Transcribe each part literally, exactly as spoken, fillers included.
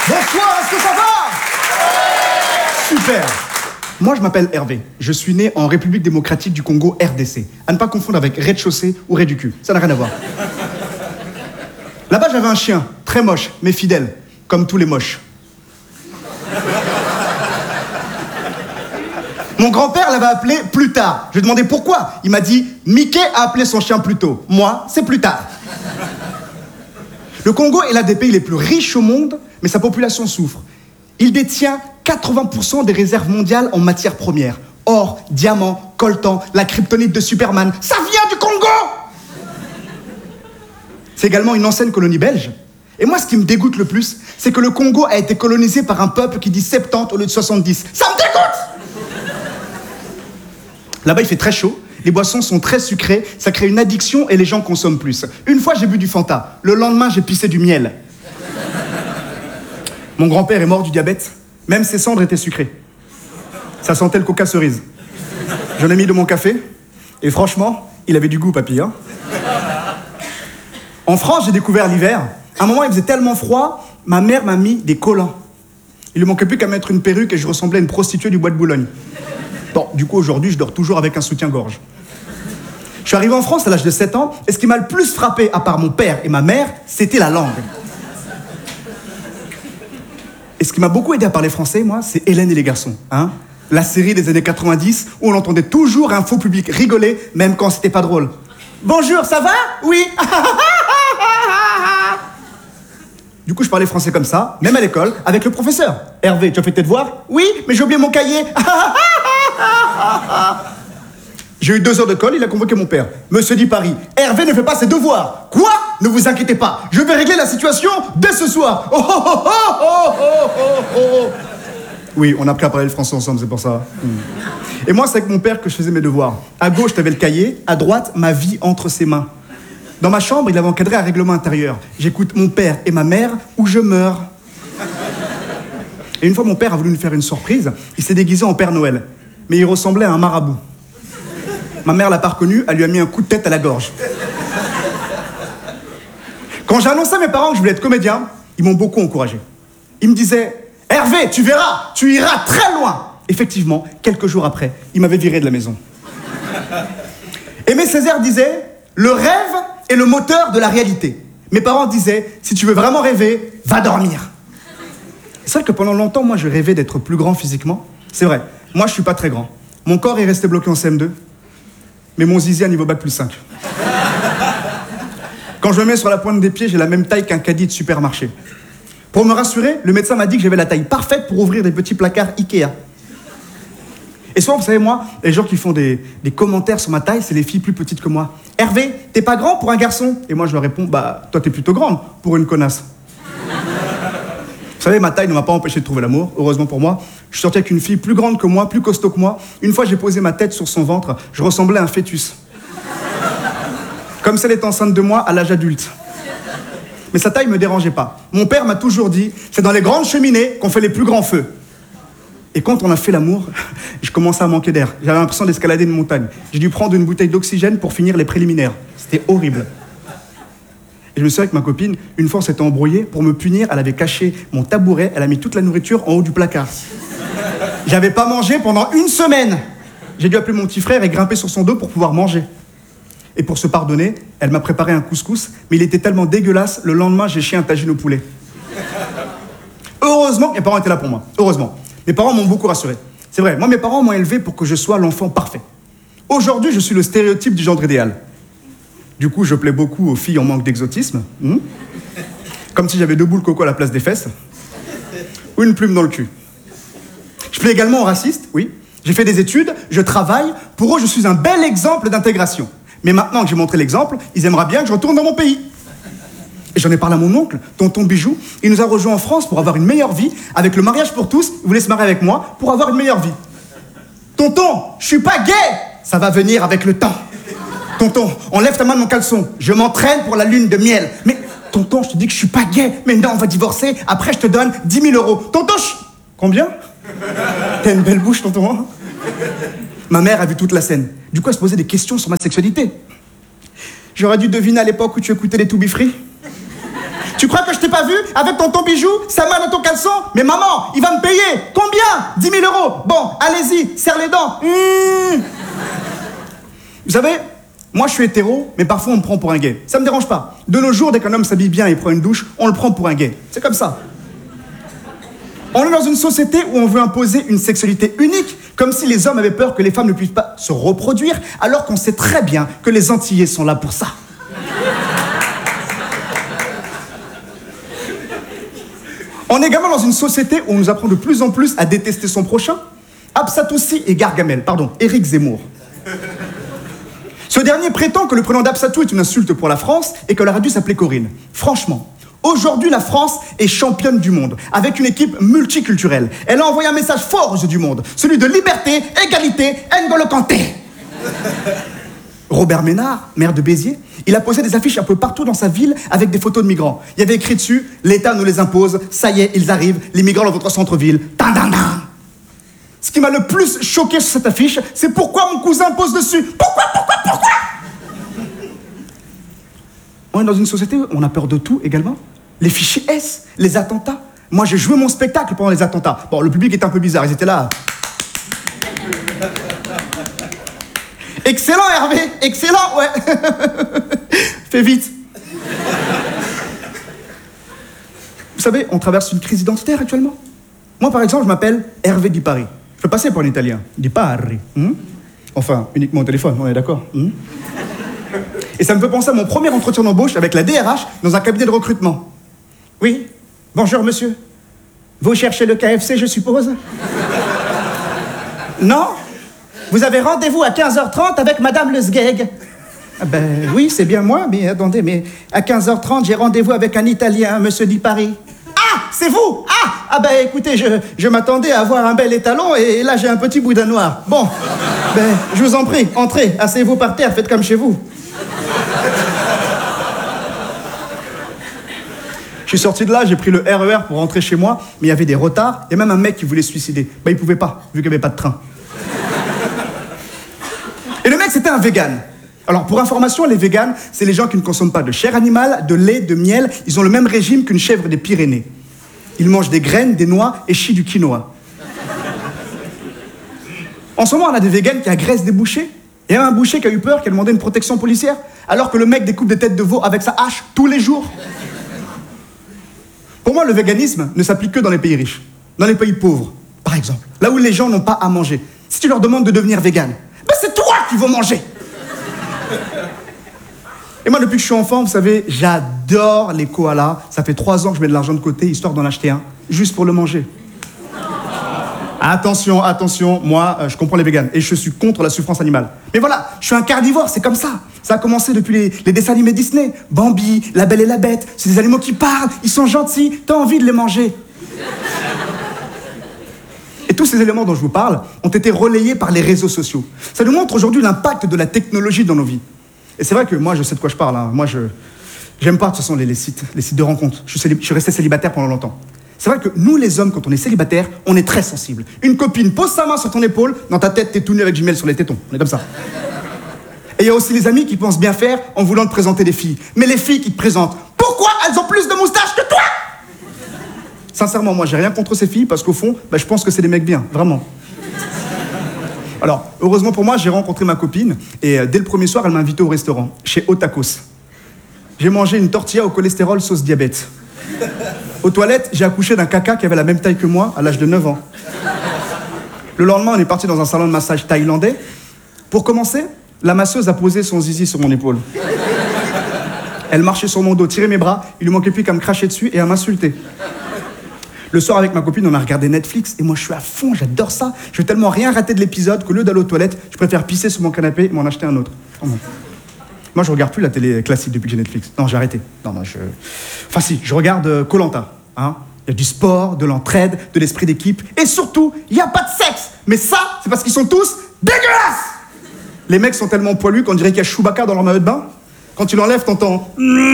Bonsoir, est-ce que ça va? Super. Moi, je m'appelle Hervé. Je suis né en République démocratique du Congo, R D C. À ne pas confondre avec rez-de-chaussée ou rez du cul. Ça n'a rien à voir. Là-bas, j'avais un chien, très moche, mais fidèle, comme tous les moches. Mon grand-père l'avait appelé plus tard. Je lui ai demandé pourquoi. Il m'a dit, Mickey a appelé son chien plus tôt. Moi, c'est plus tard. Le Congo est l'un des pays les plus riches au monde, mais sa population souffre. Il détient quatre-vingts pour cent des réserves mondiales en matières premières. Or, diamants, coltan, la kryptonite de Superman, ça vient du Congo! C'est également une ancienne colonie belge. Et moi, ce qui me dégoûte le plus, c'est que le Congo a été colonisé par un peuple qui dit soixante-dix au lieu de soixante-dix. Ça me dégoûte! Là-bas, il fait très chaud, les boissons sont très sucrées, ça crée une addiction et les gens consomment plus. Une fois, j'ai bu du Fanta. Le lendemain, j'ai pissé du miel. Mon grand-père est mort du diabète. Même ses cendres étaient sucrées. Ça sentait le coca cerise. J'en ai mis de mon café. Et franchement, il avait du goût, papy. Hein. En France, j'ai découvert l'hiver. À un moment, il faisait tellement froid, ma mère m'a mis des collants. Il ne manquait plus qu'à mettre une perruque et je ressemblais à une prostituée du bois de Boulogne. Bon, du coup, aujourd'hui, je dors toujours avec un soutien-gorge. Je suis arrivé en France à l'âge de sept ans, et ce qui m'a le plus frappé, à part mon père et ma mère, c'était la langue. Et ce qui m'a beaucoup aidé à parler français, moi, c'est Hélène et les garçons. Hein, la série des années quatre-vingt-dix, où on entendait toujours un faux public rigoler, même quand c'était pas drôle. Bonjour, ça va? Oui. Du coup, je parlais français comme ça, même à l'école, avec le professeur. Hervé, tu as fait tes devoirs? Oui, mais j'ai oublié mon cahier. J'ai eu deux heures de colle, il a convoqué mon père. Monsieur dit Paris, Hervé ne fait pas ses devoirs. Quoi? Ne vous inquiétez pas, je vais régler la situation dès ce soir. Oh, oh, oh, oh, oh, oh, oh. Oui, on a appris à parler le français ensemble, c'est pour ça. Et moi, c'est avec mon père que je faisais mes devoirs. À gauche, t'avais le cahier, à droite, ma vie entre ses mains. Dans ma chambre, il avait encadré un règlement intérieur. J'écoute mon père et ma mère ou je meurs. Et une fois, mon père a voulu nous faire une surprise. Il s'est déguisé en Père Noël. Mais il ressemblait à un marabout. Ma mère l'a pas reconnu, elle lui a mis un coup de tête à la gorge. Quand j'ai annoncé à mes parents que je voulais être comédien, ils m'ont beaucoup encouragé. Ils me disaient « Hervé, tu verras, tu iras très loin !» Effectivement, quelques jours après, ils m'avaient viré de la maison. Aimé Césaire disait « Le rêve est le moteur de la réalité. » Mes parents disaient « Si tu veux vraiment rêver, va dormir. » C'est vrai que pendant longtemps, moi, je rêvais d'être plus grand physiquement. C'est vrai, moi, je suis pas très grand. Mon corps est resté bloqué en C M deux, mais mon zizi à niveau bac plus cinq. Quand je me mets sur la pointe des pieds, j'ai la même taille qu'un caddie de supermarché. Pour me rassurer, le médecin m'a dit que j'avais la taille parfaite pour ouvrir des petits placards Ikea. Et souvent, vous savez, moi, les gens qui font des, des commentaires sur ma taille, c'est les filles plus petites que moi. « Hervé, t'es pas grand pour un garçon ?» Et moi, je leur réponds « Bah, toi, t'es plutôt grande pour une connasse. » Vous savez, ma taille ne m'a pas empêché de trouver l'amour, heureusement pour moi. Je suis sorti avec une fille plus grande que moi, plus costaud que moi. Une fois, j'ai posé ma tête sur son ventre, je ressemblais à un fœtus. Comme si elle était enceinte de moi à l'âge adulte. Mais sa taille me dérangeait pas. Mon père m'a toujours dit, c'est dans les grandes cheminées qu'on fait les plus grands feux. Et quand on a fait l'amour, je commençais à manquer d'air. J'avais l'impression d'escalader une montagne. J'ai dû prendre une bouteille d'oxygène pour finir les préliminaires. C'était horrible. Et je me souviens avec ma copine, une fois on s'était embrouillé, pour me punir, elle avait caché mon tabouret, elle a mis toute la nourriture en haut du placard. J'avais pas mangé pendant une semaine. J'ai dû appeler mon petit frère et grimper sur son dos pour pouvoir manger. Et pour se pardonner, elle m'a préparé un couscous, mais il était tellement dégueulasse, le lendemain j'ai chié un tagine au poulet. Heureusement que mes parents étaient là pour moi, heureusement. Mes parents m'ont beaucoup rassuré. C'est vrai, moi mes parents m'ont élevé pour que je sois l'enfant parfait. Aujourd'hui, je suis le stéréotype du genre idéal. Du coup, je plais beaucoup aux filles en manque d'exotisme. Mmh. Comme si j'avais deux boules coco à la place des fesses. Ou une plume dans le cul. Je plais également aux racistes, oui. J'ai fait des études, je travaille. Pour eux, je suis un bel exemple d'intégration. Mais maintenant que j'ai montré l'exemple, ils aimeraient bien que je retourne dans mon pays. Et j'en ai parlé à mon oncle, tonton Bijou. Il nous a rejoints en France pour avoir une meilleure vie. Avec le mariage pour tous, il voulait se marier avec moi pour avoir une meilleure vie. Tonton, je suis pas gay. Ça va venir avec le temps. Tonton, enlève ta main de mon caleçon. Je m'entraîne pour la lune de miel. Mais, tonton, je te dis que je suis pas gay. Mais non, on va divorcer. Après, je te donne dix mille euros. Tonton, je... Combien? T'as une belle bouche, tonton. Ma mère a vu toute la scène. Du coup, elle se posait des questions sur ma sexualité. J'aurais dû deviner à l'époque où tu écoutais les To Be Free. Tu crois que je t'ai pas vu avec ton ton bijou, sa main dans ton caleçon? Mais maman, il va me payer. Combien? dix mille euros. Bon, allez-y, serre les dents. Mmh. Vous savez, moi je suis hétéro, mais parfois on me prend pour un gay. Ça me dérange pas. De nos jours, dès qu'un homme s'habille bien et prend une douche, on le prend pour un gay. C'est comme ça. On est dans une société où on veut imposer une sexualité unique, comme si les hommes avaient peur que les femmes ne puissent pas se reproduire, alors qu'on sait très bien que les Antillais sont là pour ça. On est également dans une société où on nous apprend de plus en plus à détester son prochain. Absatoussi et Gargamel, pardon, Éric Zemmour. Ce dernier prétend que le prénom d'Absatou est une insulte pour la France et qu'elle aurait dû s'appeler Corinne. Franchement, aujourd'hui la France est championne du monde, avec une équipe multiculturelle. Elle a envoyé un message fort aux yeux du monde, celui de liberté, égalité, N'Golo Kanté. Robert Ménard, maire de Béziers, il a posé des affiches un peu partout dans sa ville avec des photos de migrants. Il y avait écrit dessus « L'État nous les impose, ça y est, ils arrivent, les migrants dans votre centre-ville. » Ce qui m'a le plus choqué sur cette affiche, c'est pourquoi mon cousin pose dessus. Pourquoi, pourquoi, pourquoi? On est dans une société où on a peur de tout également. Les fichiers S, les attentats. Moi, j'ai joué mon spectacle pendant les attentats. Bon, le public était un peu bizarre, ils étaient là. Excellent, Hervé, excellent, ouais. Fais vite. Vous savez, on traverse une crise identitaire actuellement. Moi, par exemple, je m'appelle Hervé Di Paris. Je peux passer pour un Italien. Di Paris. Hmm? Enfin, uniquement au téléphone, on est d'accord. Hmm? Et ça me fait penser à mon premier entretien d'embauche avec la D R H dans un cabinet de recrutement. Oui, bonjour monsieur. Vous cherchez le K F C, je suppose? Non? Vous avez rendez-vous à quinze heures trente avec Madame Le Sgeg. Ah ben oui, c'est bien moi, mais attendez, mais à quinze heures trente, j'ai rendez-vous avec un Italien, monsieur Di Paris. Ah, c'est vous? Ah, ah ben écoutez, je, je m'attendais à avoir un bel étalon et là j'ai un petit boudin noir. Bon, ben je vous en prie, entrez, asseyez-vous par terre, faites comme chez vous. Je suis sorti de là, j'ai pris le R E R pour rentrer chez moi, mais il y avait des retards, et même un mec qui voulait se suicider. Ben il pouvait pas, vu qu'il n'y avait pas de train. Et le mec, c'était un vegan. Alors, pour information, les végans, c'est les gens qui ne consomment pas de chair animale, de lait, de miel. Ils ont le même régime qu'une chèvre des Pyrénées. Ils mangent des graines, des noix et chient du quinoa. En ce moment, on a des végans qui agressent des bouchers. Il y a un boucher qui a eu peur, qui a demandé une protection policière, alors que le mec découpe des têtes de veau avec sa hache tous les jours. Pour moi, le véganisme ne s'applique que dans les pays riches. Dans les pays pauvres, par exemple. Là où les gens n'ont pas à manger. Si tu leur demandes de devenir vegan, ben c'est toi qui vas manger. Et moi, depuis que je suis enfant, vous savez, j'adore les koalas. Ça fait trois ans que je mets de l'argent de côté, histoire d'en acheter un, juste pour le manger. Attention, attention, moi, euh, je comprends les végans et je suis contre la souffrance animale. Mais voilà, je suis un carnivore, c'est comme ça. Ça a commencé depuis les, les dessins animés Disney. Bambi, La Belle et la Bête, c'est des animaux qui parlent, ils sont gentils, t'as envie de les manger. Et tous ces éléments dont je vous parle ont été relayés par les réseaux sociaux. Ça nous montre aujourd'hui l'impact de la technologie dans nos vies. Et c'est vrai que moi, je sais de quoi je parle. Hein. Moi, je j'aime pas, de toute façon, les, les, sites, les sites de rencontres. Je suis, célib... je suis resté célibataire pendant longtemps. C'est vrai que nous, les hommes, quand on est célibataire, on est très sensibles. Une copine pose sa main sur ton épaule, dans ta tête, t'es tout nu avec du miel sur les tétons. On est comme ça. Et il y a aussi les amis qui pensent bien faire en voulant te présenter des filles. Mais les filles qui te présentent, pourquoi elles ont plus de moustaches que toi? Sincèrement, moi, j'ai rien contre ces filles, parce qu'au fond, bah, je pense que c'est des mecs bien, vraiment. Alors, heureusement pour moi, j'ai rencontré ma copine, et euh, dès le premier soir, elle m'a invité au restaurant, chez Otakos. J'ai mangé une tortilla au cholestérol sauce diabète. Aux toilettes, j'ai accouché d'un caca qui avait la même taille que moi, à l'âge de neuf ans. Le lendemain, on est parti dans un salon de massage thaïlandais. Pour commencer, la masseuse a posé son zizi sur mon épaule. Elle marchait sur mon dos, tirait mes bras, il lui manquait plus qu'à me cracher dessus et à m'insulter. Le soir, avec ma copine, on a regardé Netflix, et moi, je suis à fond, j'adore ça. Je vais tellement rien rater de l'épisode qu'au lieu d'aller aux toilettes, je préfère pisser sur mon canapé et m'en acheter un autre. Oh non. Moi, je regarde plus la télé classique depuis que j'ai Netflix. Non, j'ai arrêté. Non, non, je... Enfin, si, je regarde Koh Lanta. Hein. Il y a du sport, de l'entraide, de l'esprit d'équipe, et surtout, il n'y a pas de sexe. Mais ça, c'est parce qu'ils sont tous dégueulasses. Les mecs sont tellement poilus qu'on dirait qu'il y a Chewbacca dans leur maillot de bain. Quand tu l'enlèves, t'entends...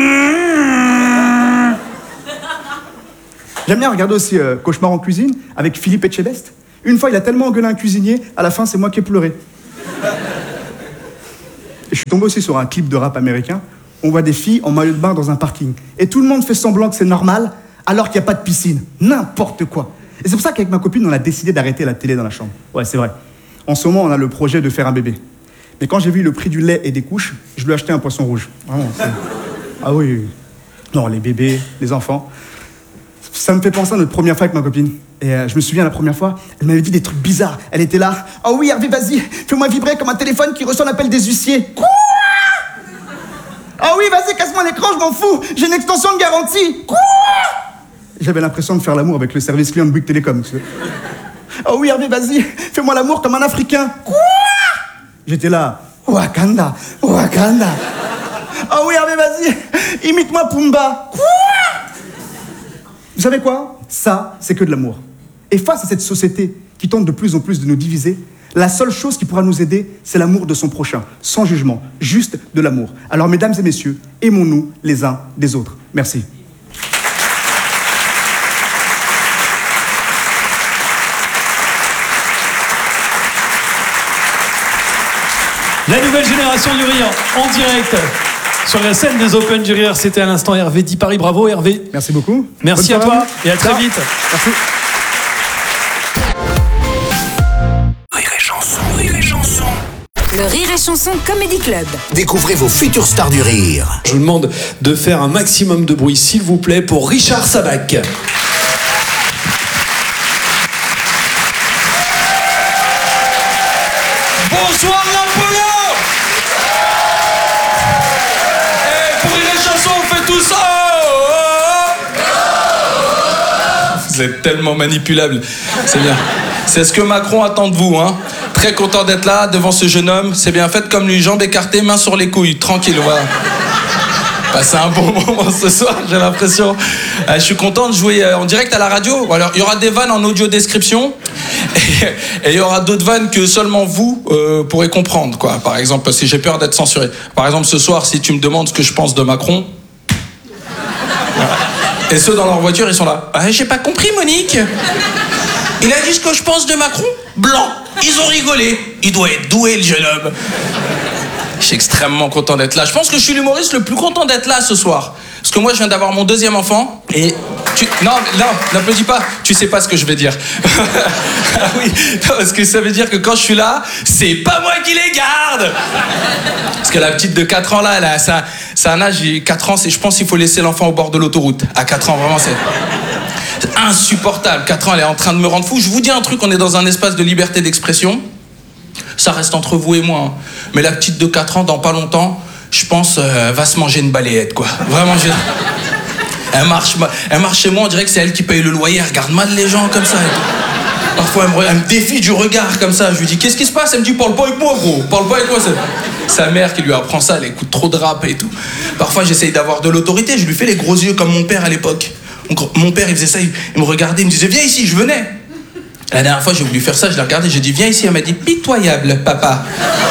J'aime bien regarder aussi euh, Cauchemar en cuisine avec Philippe Etchebest. Une fois, il a tellement engueulé un cuisinier, à la fin, c'est moi qui ai pleuré. Et je suis tombé aussi sur un clip de rap américain on voit des filles en maillot de bain dans un parking. Et tout le monde fait semblant que c'est normal, alors qu'il n'y a pas de piscine. N'importe quoi. Et c'est pour ça qu'avec ma copine, on a décidé d'arrêter la télé dans la chambre. Ouais, c'est vrai. En ce moment, on a le projet de faire un bébé. Mais quand j'ai vu le prix du lait et des couches, je lui ai acheté un poisson rouge. Vraiment, c'est... Ah oui. Non, les bébés, les enfants. Ça me fait penser à notre première fois avec ma copine. Et euh, je me souviens, la première fois, elle m'avait dit des trucs bizarres. Elle était là. « Oh oui, Hervé, vas-y, fais-moi vibrer comme un téléphone qui reçoit l'appel des huissiers. » Quoi ? « Oh oui, vas-y, casse-moi l'écran, je m'en fous. J'ai une extension de garantie. » Quoi ? J'avais l'impression de faire l'amour avec le service client de Bouygues Télécom. « Oh oui, Hervé, vas-y, fais-moi l'amour comme un Africain. » Quoi ? J'étais là. « Wakanda, Wakanda. » « Oh oui, Hervé, vas-y, imite-moi Pumba. » Quoi ? Vous savez quoi ? Ça, c'est que de l'amour. Et face à cette société qui tente de plus en plus de nous diviser, la seule chose qui pourra nous aider, c'est l'amour de son prochain, sans jugement, juste de l'amour. Alors, mesdames et messieurs, aimons-nous les uns des autres. Merci. La nouvelle génération du rire en direct sur la scène des Open du rire. C'était à l'instant Hervé dit Paris. Bravo Hervé. Merci beaucoup. Merci à toi et à très vite. Merci. Rire et chanson, rire et chanson. Le Rire et Chanson Comedy Club. Découvrez vos futures stars du rire. Je vous demande de faire un maximum de bruit, s'il vous plaît, pour Richard Sabac. Bonsoir Napoléon. Et pour Rire et Chanson, on fait tout ça. Vous êtes tellement manipulable. C'est bien. C'est ce que Macron attend de vous, hein. Très content d'être là, devant ce jeune homme. C'est bien, fait comme lui, jambes écartées, mains sur les couilles. Tranquille, on va passer un bon moment ce soir, j'ai l'impression. Euh, je suis content de jouer euh, en direct à la radio. Alors, il y aura des vannes en audio description. Et il y aura d'autres vannes que seulement vous euh, pourrez comprendre, quoi. Par exemple, si j'ai peur d'être censuré. Par exemple, ce soir, si tu me demandes ce que je pense de Macron... Voilà. Et ceux dans leur voiture, ils sont là. Ah, j'ai pas compris, Monique. Il a dit ce que je pense de Macron. Blanc. Ils ont rigolé. Il doit être doué, le jeune homme. Je suis extrêmement content d'être là. Je pense que je suis l'humoriste le plus content d'être là ce soir. Parce que moi, je viens d'avoir mon deuxième enfant. Et... Tu... Non, non, n'applaudis pas. Tu sais pas ce que je vais dire. Ah oui, parce que ça veut dire que quand je suis là, c'est pas moi qui les garde. Parce que la petite de quatre ans, là, elle a, c'est, un, c'est un âge, quatre ans, c'est, je pense qu'il faut laisser l'enfant au bord de l'autoroute. À quatre ans, vraiment, c'est... c'est insupportable. quatre ans, elle est en train de me rendre fou. Je vous dis un truc, on est dans un espace de liberté d'expression. Ça reste entre vous et moi. Hein. Mais la petite de quatre ans, dans pas longtemps, je pense, euh, va se manger une balayette, quoi. Vraiment, je... Elle marche, elle marche chez moi, on dirait que c'est elle qui paye le loyer. Elle regarde mal les gens comme ça. Et tout. Parfois, elle me, elle me défie du regard comme ça. Je lui dis, qu'est-ce qui se passe? Elle me dit, parle pas avec moi, gros. Parle pas avec moi. C'est sa mère qui lui apprend ça. Elle écoute trop de rap et tout. Parfois, j'essaye d'avoir de l'autorité. Je lui fais les gros yeux comme mon père à l'époque. Mon père, il faisait ça. Il, il me regardait. Il me disait, viens ici, je venais. La dernière fois, j'ai voulu faire ça. Je l'ai regardé. J'ai dit, viens ici. Elle m'a dit, pitoyable, papa.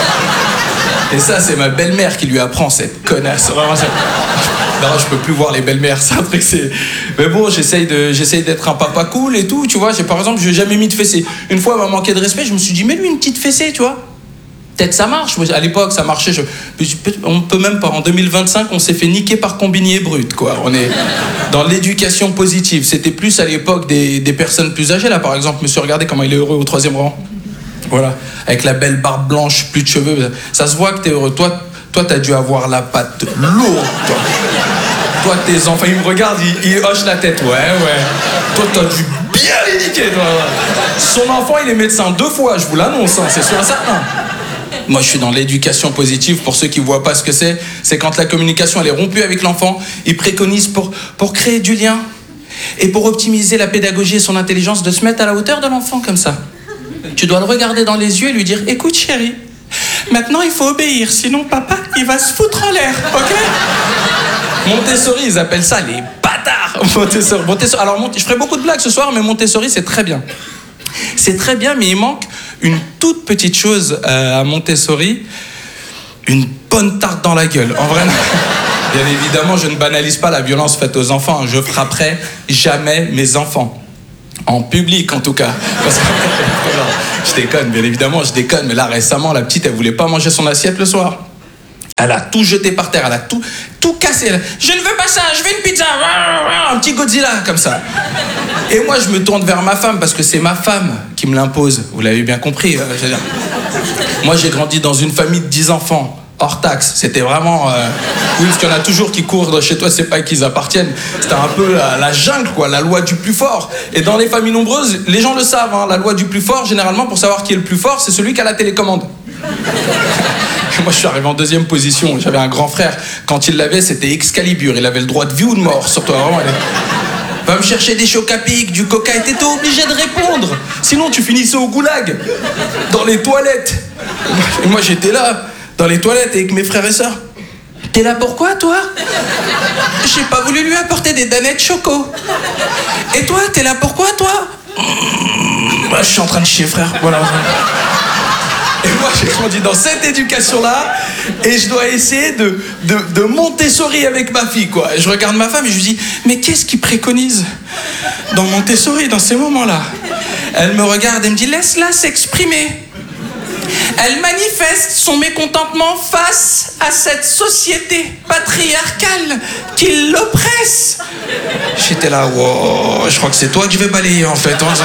Et ça, c'est ma belle-mère qui lui apprend cette connasse. Vraiment, ça... Non, je peux plus voir les belles-mères, c'est un truc, c'est... Mais bon, j'essaye, de, j'essaye d'être un papa cool et tout, tu vois. J'ai, par exemple, je n'ai jamais mis de fessée. Une fois, elle m'a manqué de respect, je me suis dit, mets-lui une petite fessée, tu vois. Peut-être ça marche. À l'époque, ça marchait. Je... On peut même pas. En deux mille vingt-cinq, on s'est fait niquer par Combini et Brut, quoi. On est dans l'éducation positive. C'était plus à l'époque des, des personnes plus âgées. Là, par exemple, monsieur, regardez comment il est heureux au troisième rang. Voilà. Avec la belle barbe blanche, plus de cheveux. Ça se voit que t'es heureux. Toi, toi, t'as dû avoir la patte lourde, toi. Toi, tes enfants, ils me regardent, ils, ils hochent la tête. Ouais, ouais. Toi, t'as dû bien les niquer, toi. Son enfant, il est médecin deux fois, je vous l'annonce, hein, c'est sûr et certain. Moi, je suis dans l'éducation positive. Pour ceux qui ne voient pas ce que c'est, c'est quand la communication elle est rompue avec l'enfant, il préconise pour, pour créer du lien et pour optimiser la pédagogie et son intelligence de se mettre à la hauteur de l'enfant comme ça. Tu dois le regarder dans les yeux et lui dire « Écoute, chérie, maintenant, il faut obéir, sinon papa, il va se foutre en l'air, ok ?» Montessori, ils appellent ça les bâtards. Montessori. Montessori. Alors, je ferai beaucoup de blagues ce soir, mais Montessori, c'est très bien. C'est très bien, mais il manque une toute petite chose euh, à Montessori. Une bonne tarte dans la gueule. En vrai, bien évidemment, je ne banalise pas la violence faite aux enfants. Je frapperai jamais mes enfants. En public, en tout cas. Parce que... je déconne, bien évidemment, je déconne. Mais là, récemment, la petite, elle voulait pas manger son assiette le soir. Elle a tout jeté par terre, elle a tout, tout tout cassé. Là. Je ne veux pas ça, je veux une pizza. Un petit Godzilla, comme ça. Et moi, je me tourne vers ma femme, parce que c'est ma femme qui me l'impose. Vous l'avez bien compris. Euh, je veux dire. Moi, j'ai grandi dans une famille de dix enfants. Hors taxe, c'était vraiment... Euh... Oui, parce qu'il y en a toujours qui courent chez toi, c'est pas à qui ils appartiennent. C'était un peu la, la jungle, quoi, la loi du plus fort. Et dans les familles nombreuses, les gens le savent, hein, la loi du plus fort, généralement, pour savoir qui est le plus fort, c'est celui qui a la télécommande. Moi, je suis arrivé en deuxième position. J'avais un grand frère. Quand il l'avait, c'était Excalibur. Il avait le droit de vie ou de mort, sur toi, vraiment. Va me chercher des chocs à pic, du coca, et t'étais obligé de répondre. Sinon, tu finissais au goulag, dans les toilettes. Et moi, j'étais là, dans les toilettes, avec mes frères et sœurs. T'es là pourquoi, toi? J'ai pas voulu lui apporter des danettes choco. Et toi, t'es là pourquoi, toi? Moi, je suis en train de chier, frère. Voilà. Et moi, j'ai grandi dans cette éducation-là, et je dois essayer de, de, de Montessori avec ma fille, quoi. Et je regarde ma femme et je lui dis, mais qu'est-ce qu'il préconise dans Montessori, dans ces moments-là? Elle me regarde et me dit, laisse-la s'exprimer. Elle manifeste son mécontentement face à cette société patriarcale qui l'oppresse. J'étais là, wow, je crois que c'est toi que je vais balayer, en fait. Hein,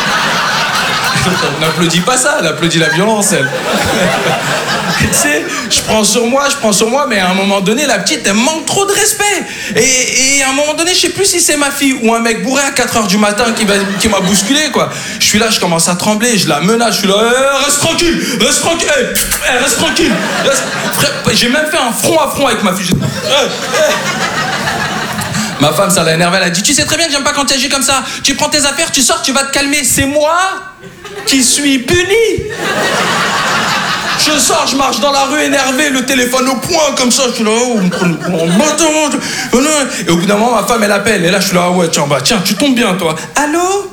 on n'applaudit pas ça, elle applaudit la violence, elle. Tu sais, je prends sur moi, je prends sur moi, mais à un moment donné, la petite, elle manque trop de respect. Et, et à un moment donné, je sais plus si c'est ma fille ou un mec bourré à quatre heures du matin qui, va, qui m'a bousculé, quoi. Je suis là, je commence à trembler, je la menace, je suis là, eh, reste tranquille, reste tranquille, eh, reste tranquille. Reste... Frère, j'ai même fait un front à front avec ma fille. J'ai... Eh, eh. Ma femme, ça l'a énervé, elle a dit, tu sais très bien que j'aime pas quand tu agis comme ça. Tu prends tes affaires, tu sors, tu vas te calmer. C'est moi qui suis puni. Je sors, je marche dans la rue énervé, le téléphone au poing, comme ça, je suis là, oh, on me prend en bâton. Et au bout d'un moment, ma femme, elle appelle. Et là, je suis là, ah ouais, tiens, bah, tiens, tu tombes bien, toi. Allô?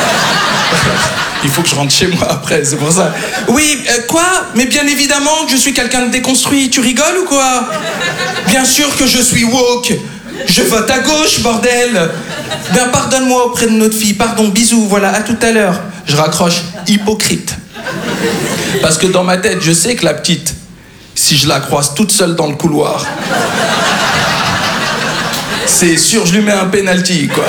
Il faut que je rentre chez moi après, c'est pour ça. Oui, euh, quoi? Mais bien évidemment que je suis quelqu'un de déconstruit. Tu rigoles ou quoi? Bien sûr que je suis woke. Je vote à gauche, bordel. Ben, pardonne-moi auprès de notre fille. Pardon, bisous, voilà, à tout à l'heure. Je raccroche, hypocrite. Parce que dans ma tête, je sais que la petite, si je la croise toute seule dans le couloir, c'est sûr, je lui mets un penalty, quoi.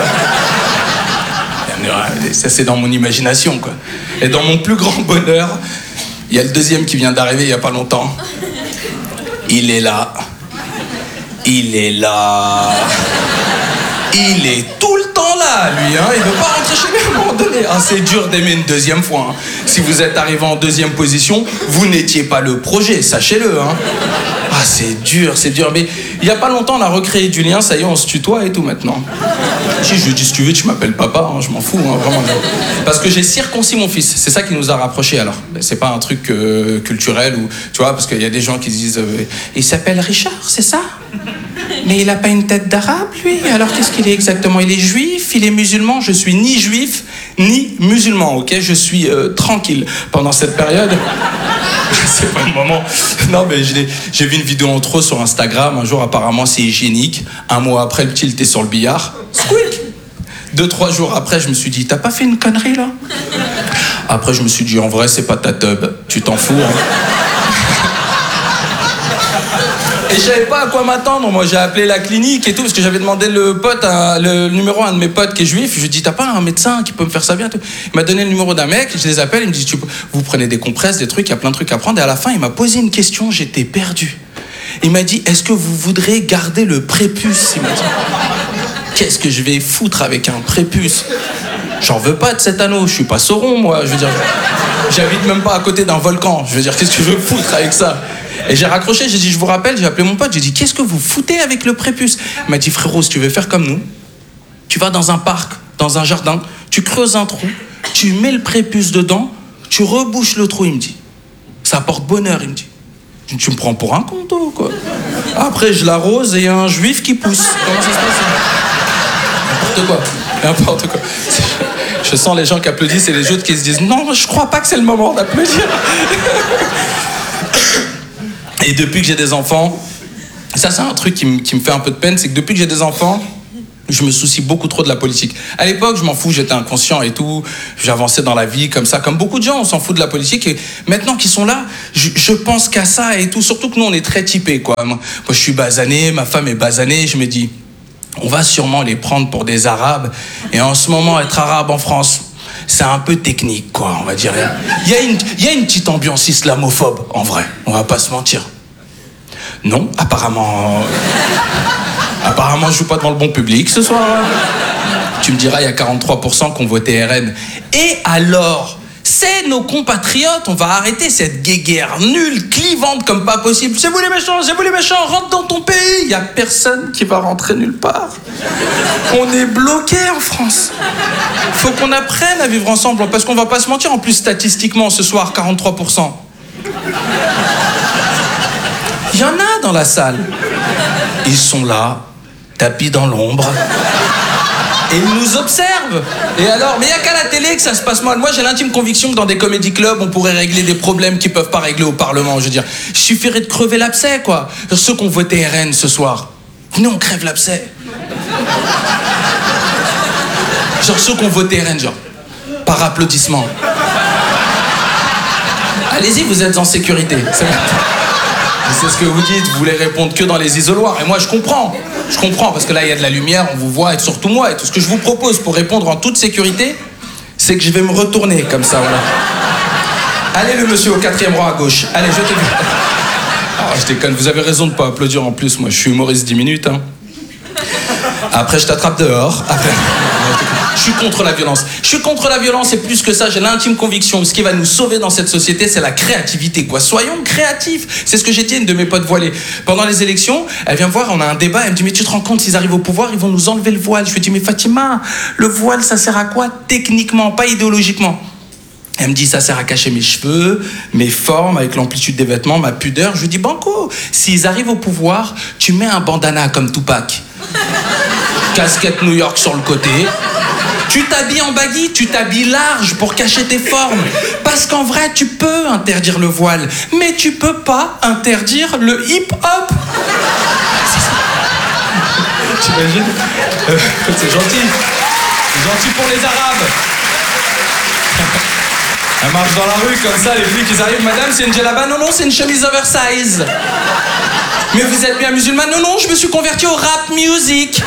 Ça, c'est dans mon imagination, quoi. Et dans mon plus grand bonheur, il y a le deuxième qui vient d'arriver il n'y a pas longtemps. Il est là. Il est là. Il est tout le temps là, lui, hein. Il veut pas rentrer chez lui à un moment donné. Ah, c'est dur d'aimer une deuxième fois, hein. Si vous êtes arrivé en deuxième position, vous n'étiez pas le projet, sachez-le, hein. Ah, c'est dur, c'est dur. Mais il y a pas longtemps, on a recréé du lien, ça y est, on se tutoie et tout maintenant. Si je lui dis, si tu veux, tu m'appelles papa, hein, je m'en fous, hein, vraiment. Parce que j'ai circoncis mon fils, c'est ça qui nous a rapprochés alors. C'est pas un truc euh, culturel ou, tu vois, parce qu'il y a des gens qui se disent, euh, il s'appelle Richard, c'est ça? Mais il a pas une tête d'arabe, lui? Alors qu'est-ce qu'il est exactement? Il est juif, il est musulman? Je suis ni juif, ni musulman, ok? Je suis euh, tranquille pendant cette période. C'est pas le moment. Non, mais j'ai, j'ai vu une vidéo en trop sur Instagram. Un jour, apparemment, c'est hygiénique. Un mois après, le petit, il était sur le billard. Squeak! Deux, trois jours après, je me suis dit, t'as pas fait une connerie, là? Après, je me suis dit, en vrai, c'est pas ta teub. Tu t'en fous, hein? Et je savais pas à quoi m'attendre. Moi, j'ai appelé la clinique et tout, parce que j'avais demandé le pote, à, le numéro à un de mes potes qui est juif. Je lui ai dit, t'as pas un médecin qui peut me faire ça bien? Il m'a donné le numéro d'un mec, je les appelle, il me dit, tu, vous prenez des compresses, des trucs, il y a plein de trucs à prendre. Et à la fin, il m'a posé une question, j'étais perdu. Il m'a dit, est-ce que vous voudrez garder le prépuce? Il m'a dit, qu'est-ce que je vais foutre avec un prépuce? J'en veux pas de cet anneau, je suis pas Sauron, moi. Je veux dire, j'habite même pas à côté d'un volcan. Je veux dire, qu'est-ce que je veux foutre avec ça? Et j'ai raccroché, j'ai dit, je vous rappelle, j'ai appelé mon pote, j'ai dit, qu'est-ce que vous foutez avec le prépuce? Il m'a dit, frérot, si tu veux faire comme nous, tu vas dans un parc, dans un jardin, tu creuses un trou, tu mets le prépuce dedans, tu rebouches le trou, il me dit. Ça apporte bonheur, il me dit. Tu me prends pour un con, toi, quoi. Après, je l'arrose et il y a un juif qui pousse. Comment ça se passe? N'importe quoi. N'importe quoi. Je sens les gens qui applaudissent et les autres qui se disent, non, je crois pas que c'est le moment d'applaudir. Et depuis que j'ai des enfants, ça c'est un truc qui me, qui me fait un peu de peine, c'est que depuis que j'ai des enfants, Je me soucie beaucoup trop de la politique. À l'époque, je m'en fous, j'étais inconscient et tout. J'avançais dans la vie comme ça, comme beaucoup de gens, on s'en fout de la politique. Et maintenant qu'ils sont là, je, je pense qu'à ça et tout. Surtout que nous, on est très typés, quoi. Moi, moi, je suis basané, ma femme est basanée. Je me dis, on va sûrement les prendre pour des Arabes. Et en ce moment, être arabe en France, c'est un peu technique, quoi, on va dire. Il y a une, il y a une petite ambiance islamophobe, en vrai. On va pas se mentir. Non, apparemment... Apparemment, je joue pas devant le bon public ce soir. Tu me diras, il y a quarante-trois pour cent qui ont voté R N. Et alors, c'est nos compatriotes, on va arrêter cette guéguerre nulle, clivante comme pas possible. C'est vous les méchants, c'est vous les méchants, rentre dans ton pays. Il y a personne qui va rentrer nulle part. On est bloqué en France. Faut qu'on apprenne à vivre ensemble, parce qu'on va pas se mentir. En plus, statistiquement, ce soir, quarante-trois pour cent. Il y en a dans la salle. Ils sont là, tapis dans l'ombre, et ils nous observent. Et alors, mais il n'y a qu'à la télé que ça se passe mal. Moi, j'ai l'intime conviction que dans des comédie clubs, on pourrait régler des problèmes qu'ils ne peuvent pas régler au Parlement. Je veux dire, il suffirait de crever l'abcès, quoi. Ceux qui ont voté R N ce soir, venez, on crève l'abcès. Genre ceux qui ont voté R N, genre, par applaudissement. Allez-y, vous êtes en sécurité. C'est bon. C'est ce que vous dites, vous voulez répondre que dans les isoloirs. Et moi, je comprends. Je comprends, parce que là, il y a de la lumière, on vous voit, et surtout moi. Et tout ce que je vous propose pour répondre en toute sécurité, c'est que je vais me retourner comme ça, voilà. Allez, le monsieur au quatrième rang à gauche. Allez, je te dis. Oh, je déconne, vous avez raison de ne pas applaudir en plus. Moi, je suis humoriste dix minutes. Hein. Après, je t'attrape dehors. Après... Je suis contre la violence. Je suis contre la violence et plus que ça, j'ai l'intime conviction que ce qui va nous sauver dans cette société, c'est la créativité, quoi. Soyons créatifs. C'est ce que j'ai dit à une de mes potes voilées. Pendant les élections, elle vient me voir, on a un débat, elle me dit, mais tu te rends compte, s'ils arrivent au pouvoir, ils vont nous enlever le voile. Je lui dis, mais Fatima, le voile, ça sert à quoi techniquement, pas idéologiquement? Elle me dit, ça sert à cacher mes cheveux, mes formes, avec l'amplitude des vêtements, ma pudeur. Je lui dis, banco, s'ils arrivent au pouvoir, tu mets un bandana comme Tupac. Casquette New York sur le côté. Tu t'habilles en baggy, tu t'habilles large pour cacher tes formes. Parce qu'en vrai, tu peux interdire le voile, mais tu peux pas interdire le hip-hop. T'imagines? euh, C'est gentil. C'est gentil pour les Arabes. Elle marche dans la rue comme ça, les flics ils arrivent. Madame, c'est une djellaba? Non, non, c'est une chemise oversize. Mais vous êtes bien musulmane? Non, non, je me suis converti au rap music.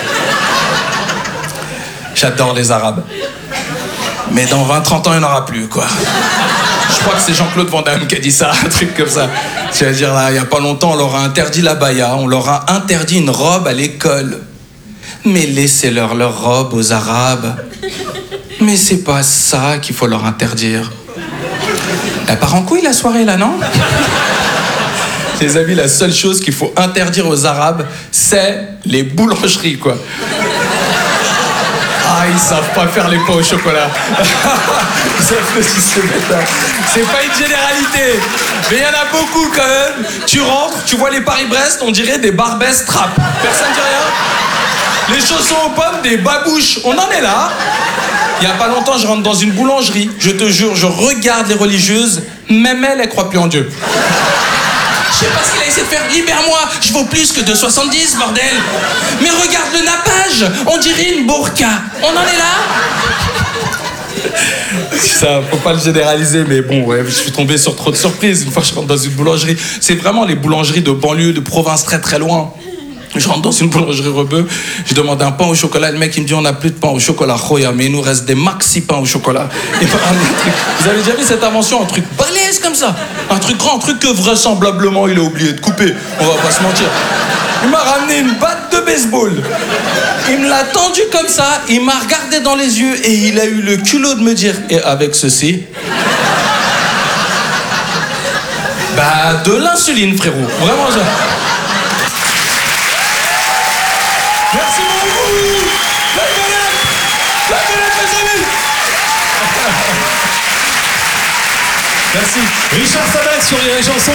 J'adore les Arabes. Mais dans vingt trente ans, il n'y en aura plus, quoi. Je crois que c'est Jean-Claude Van Damme qui a dit ça, un truc comme ça. C'est-à-dire, là, il n'y a pas longtemps, on leur a interdit la baya, on leur a interdit une robe à l'école. Mais laissez-leur leur robe aux Arabes. Mais c'est pas ça qu'il faut leur interdire. Elle part en couille, la soirée, là, non? Les amis, la seule chose qu'il faut interdire aux Arabes, c'est les boulangeries, quoi. Ah, ils savent pas faire les pains au chocolat. Vous applaudissez maintenant. C'est pas une généralité, mais il y en a beaucoup quand même. Tu rentres, tu vois les Paris-Brest, on dirait des Barbès trap. Personne dit rien. Les chaussons aux pommes, des babouches. On en est là. Il y a pas longtemps, je rentre dans une boulangerie. Je te jure, je regarde les religieuses. Même elles, elles croient plus en Dieu. Je sais pas ce qu'il a essayé de faire. Libère-moi, je vaux plus que deux soixante-dix, bordel. Mais regarde le nappage, on dirait une burqa. On en est là? Ça, faut pas le généraliser, mais bon, ouais, je suis tombé sur trop de surprises. Une fois, je rentre dans une boulangerie. C'est vraiment les boulangeries de banlieue, de province très très loin. Je rentre dans une boulangerie rebeu, je demande un pain au chocolat, le mec il me dit on n'a plus de pain au chocolat, khoya, mais il nous reste des maxi pains au chocolat. Et ben, vous avez déjà vu cette invention, un truc balèze comme ça, un truc grand, un truc que vraisemblablement il a oublié de couper, on va pas se mentir. Il m'a ramené une batte de baseball, il me l'a tendu comme ça, il m'a regardé dans les yeux et il a eu le culot de me dire, et avec ceci, bah de l'insuline frérot, vraiment ça. Merci beaucoup. La galette. La galette, mes amis. Merci. Richard Sabat sur les chansons.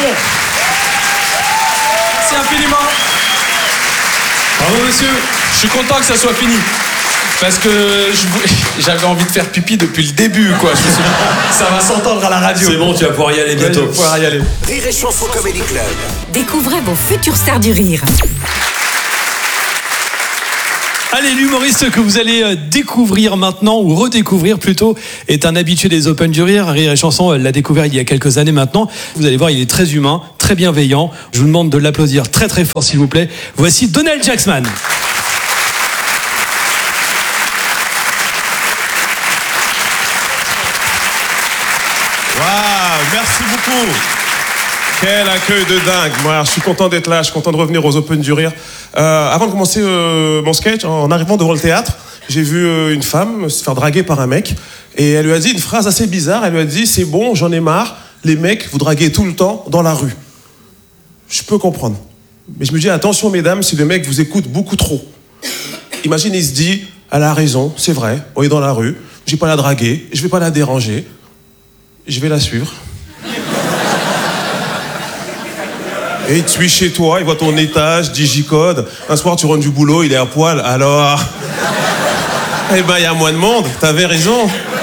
Merci infiniment. Bravo, monsieur. Je suis content que ça soit fini. Parce que je, j'avais envie de faire pipi depuis le début, quoi. Je me suis dit, ça va s'entendre à la radio. C'est bon, tu vas pouvoir y aller bientôt. Ouais, je vais pouvoir y aller. Rire et Chanson Comedy Club. Découvrez vos futures stars du rire. Allez, l'humoriste que vous allez découvrir maintenant, ou redécouvrir plutôt, est un habitué des Open du Rire. Rire et Chanson l'a découvert il y a quelques années maintenant. Vous allez voir, il est très humain, très bienveillant. Je vous demande de l'applaudir très très fort, s'il vous plaît. Voici Donald Jacksman. Waouh, merci beaucoup. Quel accueil de dingue. Moi, je suis content d'être là, je suis content de revenir aux Open du Rire. Euh, avant de commencer euh, mon sketch, en arrivant devant le théâtre, j'ai vu euh, une femme se faire draguer par un mec. Et elle lui a dit une phrase assez bizarre. Elle lui a dit « C'est bon, j'en ai marre, les mecs, vous draguez tout le temps dans la rue. » Je peux comprendre. Mais je me dis, attention mesdames, si le mec vous écoute beaucoup trop. Imagine, il se dit, elle a raison, c'est vrai, on est dans la rue, je vais pas la draguer, je vais pas la déranger, je vais la suivre. Et tu es chez toi, il voit ton étage, digicode, un soir tu rentres du boulot, il est à poil, alors... Eh ben, il y a moins de monde, t'avais raison.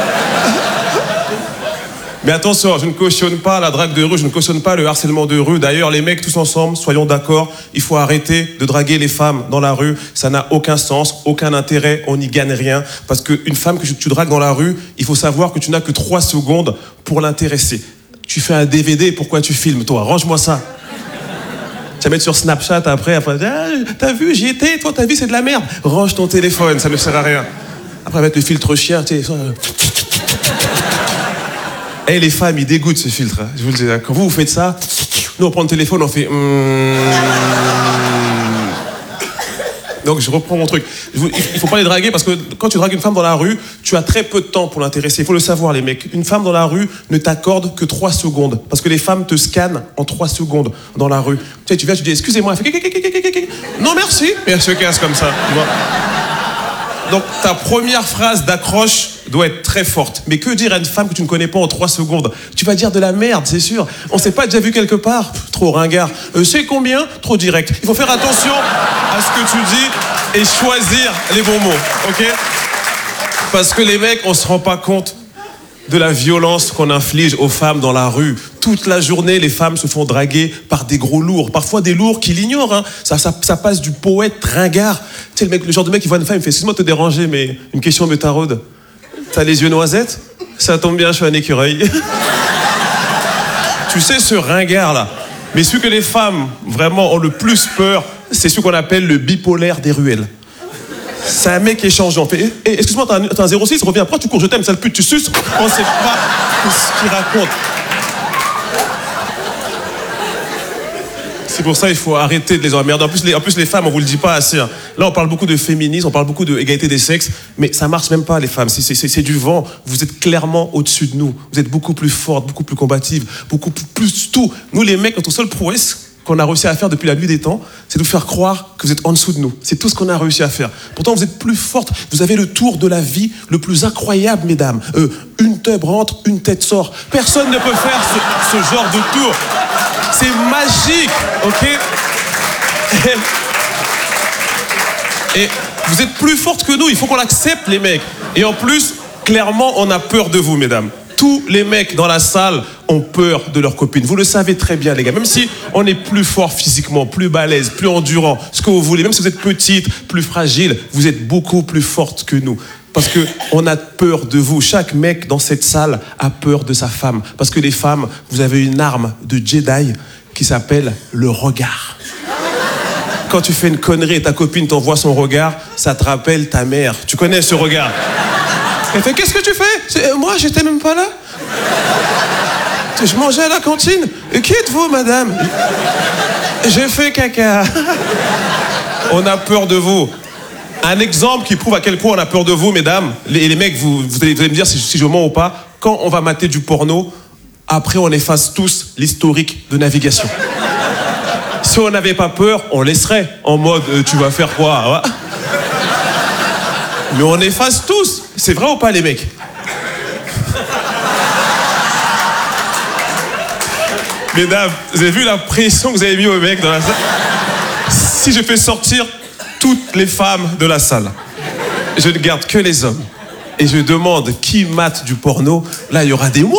Mais attention, je ne cautionne pas la drague de rue, je ne cautionne pas le harcèlement de rue. D'ailleurs, les mecs, tous ensemble, soyons d'accord, il faut arrêter de draguer les femmes dans la rue. Ça n'a aucun sens, aucun intérêt, on n'y gagne rien. Parce qu'une femme que tu dragues dans la rue, il faut savoir que tu n'as que trois secondes pour l'intéresser. Tu fais un D V D, pourquoi tu filmes, toi? Range-moi ça. Tu vas mettre sur Snapchat après, après ah, t'as vu, j'y étais, toi, ta vie, c'est de la merde. Range ton téléphone, ça ne sert à rien. Après, mettre le filtre chien, tu sais... Eh, les femmes, ils dégoûtent ce filtre. Hein. Je vous le dis. Quand vous, vous faites ça, nous, on prend le téléphone, on fait... Mm... Donc, je reprends mon truc. Il faut pas les draguer parce que quand tu dragues une femme dans la rue, tu as très peu de temps pour l'intéresser. Il faut le savoir, les mecs. Une femme dans la rue ne t'accorde que trois secondes. Parce que les femmes te scannent en trois secondes dans la rue. Tu sais, tu viens, tu dis, excusez-moi. Elle fait... Non, merci. Et elle se casse comme ça. Tu vois. Donc, ta première phrase d'accroche doit être très forte. Mais que dire à une femme que tu ne connais pas en trois secondes? Tu vas dire de la merde, c'est sûr. On s'est pas déjà vu quelque part? Pff, trop ringard. Euh, c'est combien? Trop direct. Il faut faire attention à ce que tu dis et choisir les bons mots, ok? Parce que les mecs, on se rend pas compte de la violence qu'on inflige aux femmes dans la rue. Toute la journée, les femmes se font draguer par des gros lourds. Parfois des lourds qui l'ignorent. Hein. Ça, ça, ça passe du poète ringard. Tu sais, le, mec, le genre de mec qui voit une femme, il fait « Excuse-moi de te déranger, mais une question me taraude. T'as les yeux noisettes? Ça tombe bien, je suis un écureuil. » Tu sais, ce ringard-là. Mais celui que les femmes, vraiment, ont le plus peur, c'est celui qu'on appelle le bipolaire des ruelles. C'est un mec qui est changeant. On fait, hey, hey, excuse-moi, t'as un, t'as un zéro six, reviens, pourquoi tu cours, je t'aime, sale pute, tu suces? On sait pas ce qu'il raconte. C'est pour ça qu'il faut arrêter de les emmerder. En plus, les, en plus, les femmes, on vous le dit pas assez. Hein. Là, on parle beaucoup de féminisme, on parle beaucoup d'égalité des sexes, mais ça marche même pas, les femmes. C'est, c'est, c'est du vent. Vous êtes clairement au-dessus de nous. Vous êtes beaucoup plus fortes, beaucoup plus combatives, beaucoup plus, plus tout. Nous, les mecs, notre seule prouesse qu'on a réussi à faire depuis la nuit des temps, c'est de vous faire croire que vous êtes en dessous de nous. C'est tout ce qu'on a réussi à faire. Pourtant, vous êtes plus fortes. Vous avez le tour de la vie le plus incroyable, mesdames. Euh, une tête rentre, une tête sort. Personne ne peut faire ce, ce genre de tour. C'est magique, ok? Et, et vous êtes plus fortes que nous. Il faut qu'on l'accepte, les mecs. Et en plus, clairement, on a peur de vous, mesdames. Tous les mecs dans la salle ont peur de leurs copines. Vous le savez très bien, les gars. Même si on est plus fort physiquement, plus balèze, plus endurant, ce que vous voulez, même si vous êtes petite, plus fragile, vous êtes beaucoup plus forte que nous. Parce qu'on a peur de vous. Chaque mec dans cette salle a peur de sa femme. Parce que les femmes, vous avez une arme de Jedi qui s'appelle le regard. Quand tu fais une connerie et ta copine t'envoie son regard, ça te rappelle ta mère. Tu connais ce regard? Elle fait, qu'est-ce que tu fais? Moi, j'étais même pas là. Je mangeais à la cantine. Et qui êtes-vous, madame? J'ai fait caca. On a peur de vous. Un exemple qui prouve à quel point on a peur de vous, mesdames. Les, les mecs, vous, vous, allez, vous allez me dire si, si je mens ou pas. Quand on va mater du porno, après on efface tous l'historique de navigation. Si on n'avait pas peur, on laisserait. En mode, euh, tu vas faire quoi? Ouais. Mais on efface tous. C'est vrai ou pas, les mecs? Mesdames, vous avez vu la pression que vous avez mis aux mecs dans la salle? Si je fais sortir toutes les femmes de la salle, je ne garde que les hommes, et je demande qui mate du porno, là, il y aura des mois.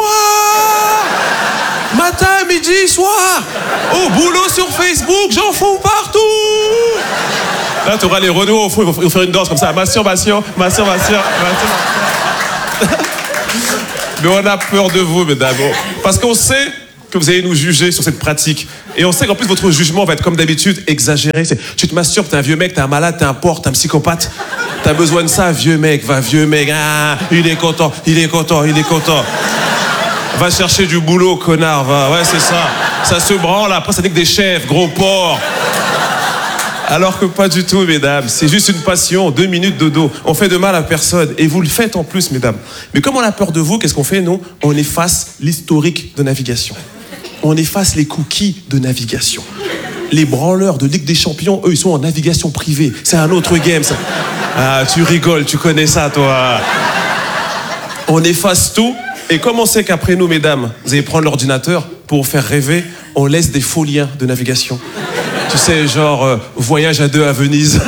Matin, midi, soir. Au boulot sur Facebook, j'en fous partout. Là, tu auras les Renault au fond, ils vont faire une danse comme ça. Masturbation, masturbation, masturbation. Mais on a peur de vous, mesdames. Parce qu'on sait que vous allez nous juger sur cette pratique. Et on sait qu'en plus, votre jugement va être comme d'habitude exagéré. C'est, tu te masturbes, t'es un vieux mec, t'es un malade, t'es un porc, t'es un psychopathe. T'as besoin de ça, vieux mec, va, vieux mec. Ah, il est content, il est content, il est content. Va chercher du boulot, connard, va. Ouais, c'est ça. Ça se branle, après ça n'est que des chefs, gros porc. Alors que pas du tout, mesdames. C'est juste une passion, deux minutes de dos. On fait de mal à personne. Et vous le faites en plus, mesdames. Mais comme on a peur de vous, qu'est-ce qu'on fait, nous? On efface l'historique de navigation. On efface les cookies de navigation. Les branleurs de Ligue des Champions, eux, ils sont en navigation privée. C'est un autre game, ça. Ah, tu rigoles, tu connais ça, toi. On efface tout. Et comme on sait qu'après nous, mesdames, vous allez prendre l'ordinateur pour vous faire rêver, on laisse des faux liens de navigation. Tu sais, genre, euh, voyage à deux à Venise.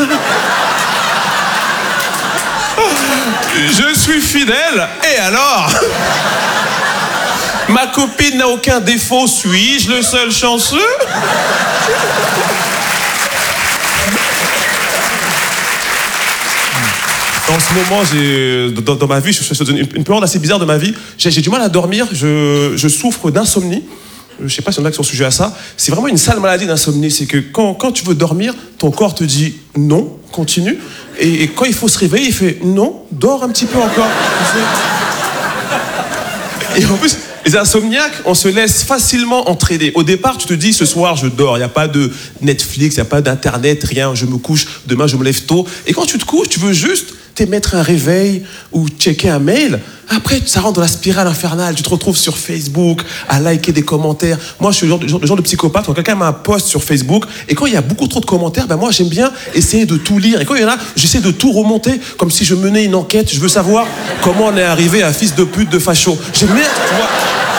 Je suis fidèle, et alors? Ma copine n'a aucun défaut, suis-je le seul chanceux? En ce moment, j'ai, dans, dans ma vie, je suis dans une, une période assez bizarre de ma vie. J'ai, j'ai du mal à dormir, je, je souffre d'insomnie. Je ne sais pas si on a qui sont sujets à ça. C'est vraiment une sale maladie d'insomnie. C'est que quand, quand tu veux dormir, ton corps te dit non, continue. Et, et quand il faut se réveiller, il fait non, dors un petit peu encore. Et en plus, les insomniaques, on se laisse facilement entraîner. Au départ, tu te dis, ce soir, je dors. Il n'y a pas de Netflix, il n'y a pas d'Internet, rien. Je me couche, demain, je me lève tôt. Et quand tu te couches, tu veux juste t'émettre un réveil ou checker un mail. Après, ça rentre dans la spirale infernale. Tu te retrouves sur Facebook à liker des commentaires. Moi, je suis le genre, le genre, le genre de psychopathe. Quand quelqu'un met un post sur Facebook et quand il y a beaucoup trop de commentaires, ben moi, j'aime bien essayer de tout lire. Et quand il y en a, j'essaie de tout remonter comme si je menais une enquête. Je veux savoir comment on est arrivé à fils de pute de facho. J'aime bien, tu vois.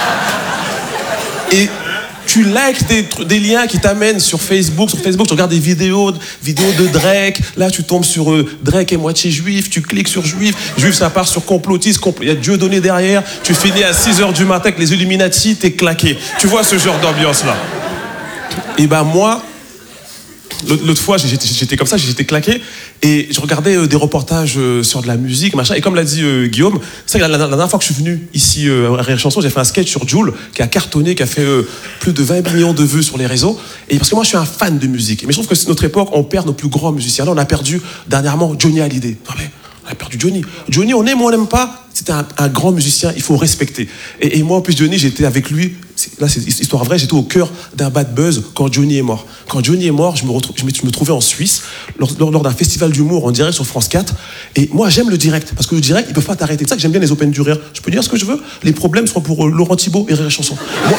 Et tu likes des, des liens qui t'amènent sur Facebook. Sur Facebook, tu regardes des vidéos, vidéos de Drake. Là, tu tombes sur euh, Drake est moitié juif. Tu cliques sur juif. Juif, ça part sur complotiste. Compl- il y a Dieu donné derrière. Tu finis à six heures du matin avec les Illuminati. T'es claqué. Tu vois ce genre d'ambiance-là. Et ben moi, l'autre fois, j'étais, j'étais comme ça, j'étais claqué. Et je regardais euh, des reportages euh, sur de la musique, machin. Et comme l'a dit euh, Guillaume, c'est vrai que la, la, la dernière fois que je suis venu ici euh, à Rire et Chanson, j'ai fait un sketch sur Jul qui a cartonné, qui a fait euh, plus de vingt millions de vues sur les réseaux. Et parce que moi, je suis un fan de musique. Mais je trouve que c'est notre époque, on perd nos plus grands musiciens. Là, on a perdu dernièrement Johnny Hallyday. Non, mais on a perdu Johnny. Johnny, on aime ou on n'aime pas, c'était un, un grand musicien, il faut respecter. Et, et moi, en plus, Johnny, j'étais avec lui. C'est, là, c'est histoire vraie, j'étais au cœur d'un bad buzz quand Johnny est mort. Quand Johnny est mort, je me, retrouve, je me, je me trouvais en Suisse, lors, lors, lors d'un festival d'humour en direct sur France quatre. Et moi, j'aime le direct, parce que le direct, ils peuvent pas t'arrêter. C'est ça que j'aime bien les Open du Rire. Je peux dire ce que je veux, les problèmes seront pour euh, Laurent Thibault et Rire et Chanson. Moi,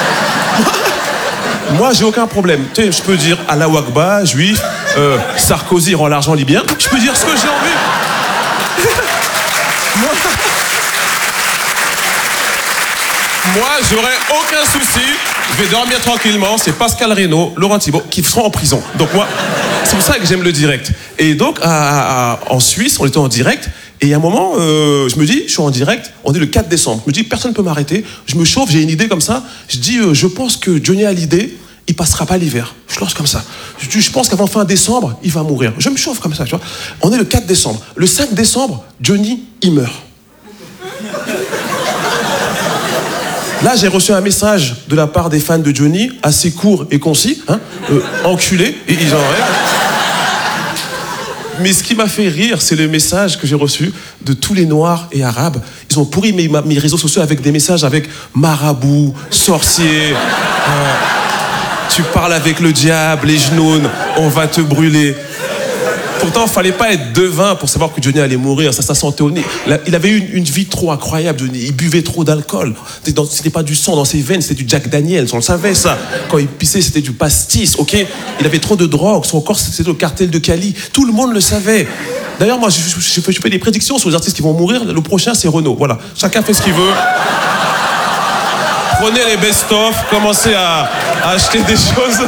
moi, j'ai aucun problème. Tu sais, je peux dire Allah Wakba, juif, euh, Sarkozy rend l'argent libyen. Je peux dire ce que j'ai envie. Moi... Moi, j'aurais aucun souci. Je vais dormir tranquillement. C'est Pascal Reynaud, Laurent Thibault qui seront en prison. Donc moi, c'est pour ça que j'aime le direct. Et donc, à, à, en Suisse, on était en direct. Et à un moment, euh, je me dis, je suis en direct. On est le quatre décembre. Je me dis, personne ne peut m'arrêter. Je me chauffe, j'ai une idée comme ça. Je dis, euh, je pense que Johnny Hallyday, il passera pas l'hiver. Je lance comme ça. Je dis, je pense qu'avant fin décembre, il va mourir. Je me chauffe comme ça, tu vois. On est le quatre décembre. Le cinq décembre, Johnny, il meurt. Là, j'ai reçu un message de la part des fans de Johnny, assez court et concis, hein, euh, enculé, et ils en rêvent. Mais ce qui m'a fait rire, c'est le message que j'ai reçu de tous les Noirs et Arabes. Ils ont pourri mes, mes réseaux sociaux avec des messages avec marabout, sorcier, euh, tu parles avec le diable, les genoux, on va te brûler. Pourtant, il ne fallait pas être devin pour savoir que Johnny allait mourir. Ça, ça sentait au nez. Il avait eu une, une vie trop incroyable, Johnny. Il buvait trop d'alcool. C'était pas du sang dans ses veines, c'était du Jack Daniels. On le savait, ça. Quand il pissait, c'était du pastis, ok? Il avait trop de drogue. Son corps, c'était le cartel de Cali. Tout le monde le savait. D'ailleurs, moi, je, je, je, fais, je fais des prédictions sur les artistes qui vont mourir. Le prochain, c'est Renaud. Voilà. Chacun fait ce qu'il veut. Prenez les best-of, commencez à, à acheter des choses.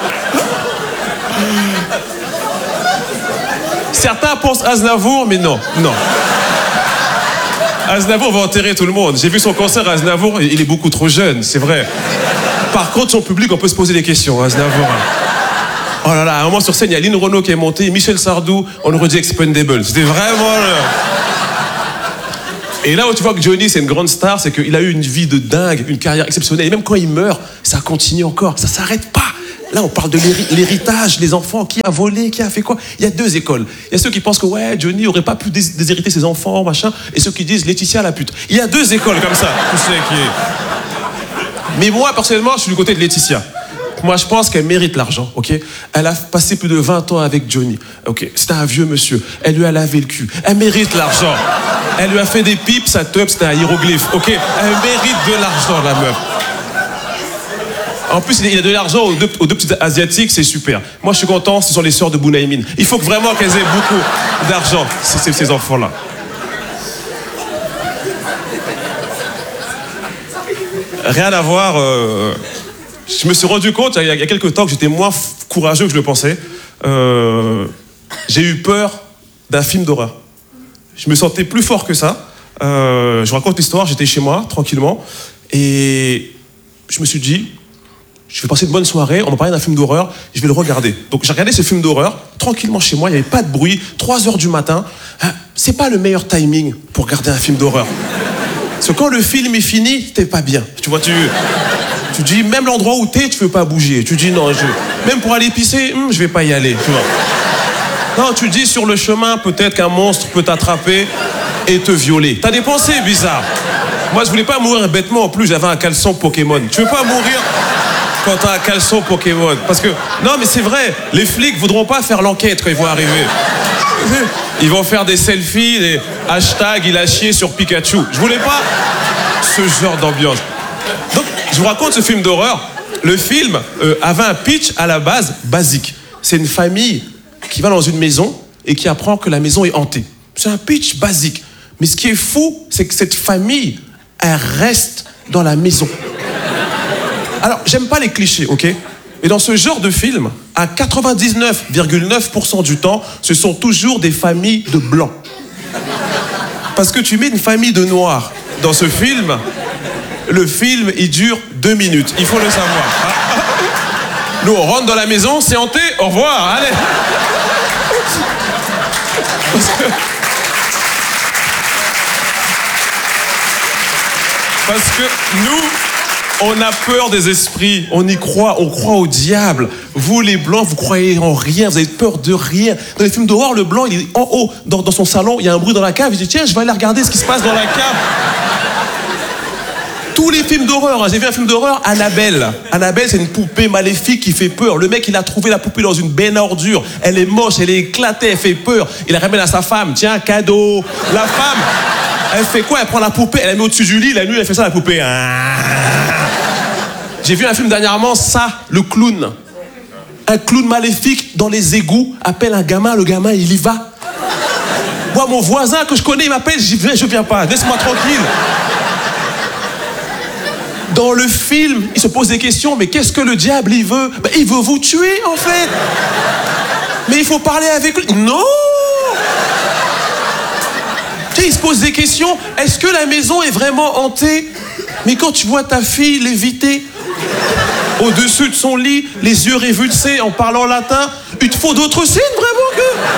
Certains pensent Aznavour, mais non, non. Aznavour va enterrer tout le monde. J'ai vu son concert à Aznavour, il est beaucoup trop jeune, c'est vrai. Par contre, son public, on peut se poser des questions, Aznavour. Oh là là, à un moment sur scène, il y a Lynn Renaud qui est montée, Michel Sardou, on aurait dit Expendable. C'était vraiment... Le... Et là où tu vois que Johnny, c'est une grande star, c'est qu'il a eu une vie de dingue, une carrière exceptionnelle. Et même quand il meurt, ça continue encore, ça s'arrête pas. Là, on parle de l'héri- l'héritage, les enfants, qui a volé, qui a fait quoi. Il y a deux écoles. Il y a ceux qui pensent que ouais, Johnny aurait pas pu dés- déshériter ses enfants, machin, et ceux qui disent Laetitia la pute. Il y a deux écoles comme ça. Tu sais qui est... Mais moi, personnellement, je suis du côté de Laetitia. Moi, je pense qu'elle mérite l'argent, ok? Elle a passé plus de vingt ans avec Johnny, ok? C'était un vieux monsieur. Elle lui a lavé le cul. Elle mérite l'argent. Elle lui a fait des pipes, sa teub, c'était un hiéroglyphe, ok? Elle mérite de l'argent, la meuf. En plus, il y a de l'argent aux deux, aux deux petites asiatiques, c'est super. Moi, je suis content, ce sont les sœurs de Bounaïmin. Il faut que vraiment qu'elles aient beaucoup d'argent, ces, ces enfants-là. Rien à voir... Euh... Je me suis rendu compte, il y a quelques temps, que j'étais moins courageux que je le pensais. Euh, j'ai eu peur d'un film d'horreur. Je me sentais plus fort que ça. Euh, je vous raconte l'histoire, j'étais chez moi, tranquillement, et je me suis dit, je vais passer une bonne soirée, on m'a parlé d'un film d'horreur, je vais le regarder. Donc j'ai regardé ce film d'horreur, tranquillement chez moi, il n'y avait pas de bruit, trois heures du matin. Hein, c'est pas le meilleur timing pour regarder un film d'horreur. Parce que quand le film est fini, t'es pas bien. Tu vois, tu... Tu dis, même l'endroit où t'es, tu veux pas bouger. Tu dis, non, je... même pour aller pisser, hum, je vais pas y aller. Tu vois. Non, tu dis, sur le chemin, peut-être qu'un monstre peut t'attraper et te violer. T'as des pensées bizarres. Moi, je voulais pas mourir bêtement. En plus, j'avais un caleçon Pokémon. Tu veux pas mourir quand t'as un caleçon Pokémon? Parce que, non, mais c'est vrai, les flics voudront pas faire l'enquête quand ils vont arriver. Ils vont faire des selfies, des hashtags, il a chié sur Pikachu. Je voulais pas ce genre d'ambiance. Donc, je vous raconte ce film d'horreur. Le film euh, avait un pitch à la base basique. C'est une famille qui va dans une maison et qui apprend que la maison est hantée. C'est un pitch basique. Mais ce qui est fou, c'est que cette famille, elle reste dans la maison. Alors, j'aime pas les clichés, ok? Mais dans ce genre de film, à quatre-vingt-dix-neuf virgule neuf pour cent du temps, ce sont toujours des familles de blancs. Parce que tu mets une famille de noirs dans ce film... Le film, il dure deux minutes. Il faut le savoir. Nous, on rentre dans la maison, c'est hanté, au revoir, allez. Parce que... Parce que nous, on a peur des esprits, on y croit, on croit au diable. Vous, les blancs, vous croyez en rien, vous avez peur de rien. Dans les films d'horreur, le blanc, il est en haut, dans, dans son salon, il y a un bruit dans la cave, il dit, tiens, je vais aller regarder ce qui se passe dans la cave. Tous les films d'horreur, hein. J'ai vu un film d'horreur, Annabelle. Annabelle, c'est une poupée maléfique qui fait peur. Le mec, il a trouvé la poupée dans une benne à ordures. Elle est moche, elle est éclatée, elle fait peur. Il la ramène à sa femme. Tiens, cadeau. La femme, elle fait quoi? Elle prend la poupée, elle la met au-dessus du lit. La nuit, elle fait ça, la poupée. J'ai vu un film dernièrement, ça, le clown. Un clown maléfique dans les égouts appelle un gamin, le gamin, il y va. Moi, mon voisin que je connais, il m'appelle, j'y vais, je viens pas. Laisse-moi tranquille. Dans le film, il se pose des questions, mais qu'est-ce que le diable, il veut? Ben, il veut vous tuer, en fait. Mais il faut parler avec lui. Non! Tu sais, il se pose des questions. Est-ce que la maison est vraiment hantée? Mais quand tu vois ta fille léviter au-dessus de son lit, les yeux révulsés en parlant latin, il te faut d'autres scènes, vraiment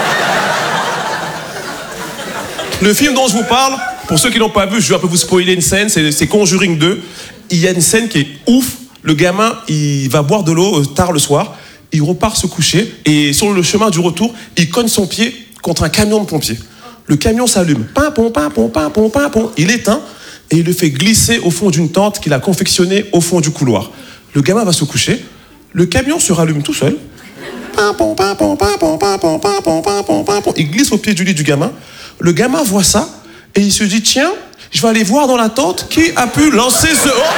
que... Le film dont je vous parle, pour ceux qui l'ont pas vu, je vais un peu vous spoiler une scène, c'est, c'est Conjuring deux. Il y a une scène qui est ouf. Le gamin, il va boire de l'eau tard le soir. Il repart se coucher. Et sur le chemin du retour, il cogne son pied contre un camion de pompiers. Le camion s'allume. Pimpon, pimpon, pimpon, pimpon. Il éteint et il le fait glisser au fond d'une tente qu'il a confectionnée au fond du couloir. Le gamin va se coucher. Le camion se rallume tout seul. Pimpon, pimpon, pimpon, pimpon, pimpon, pimpon, pimpon. Il glisse au pied du lit du gamin. Le gamin voit ça et il se dit, tiens, je vais aller voir dans la tente qui a pu lancer ce... Oh,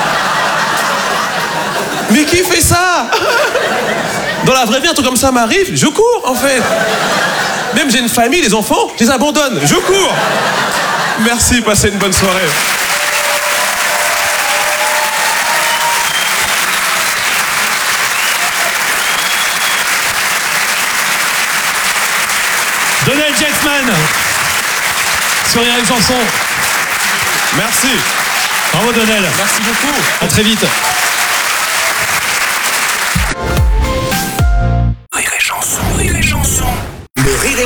mais qui fait ça? Dans la vraie vie, un truc comme ça m'arrive, je cours en fait. Même j'ai une famille, les enfants, je les abandonne, je cours. Merci, passez une bonne soirée. Donald Jetsman sur Rire et Chanson. Merci. Bravo Donald. Merci beaucoup. À très vite.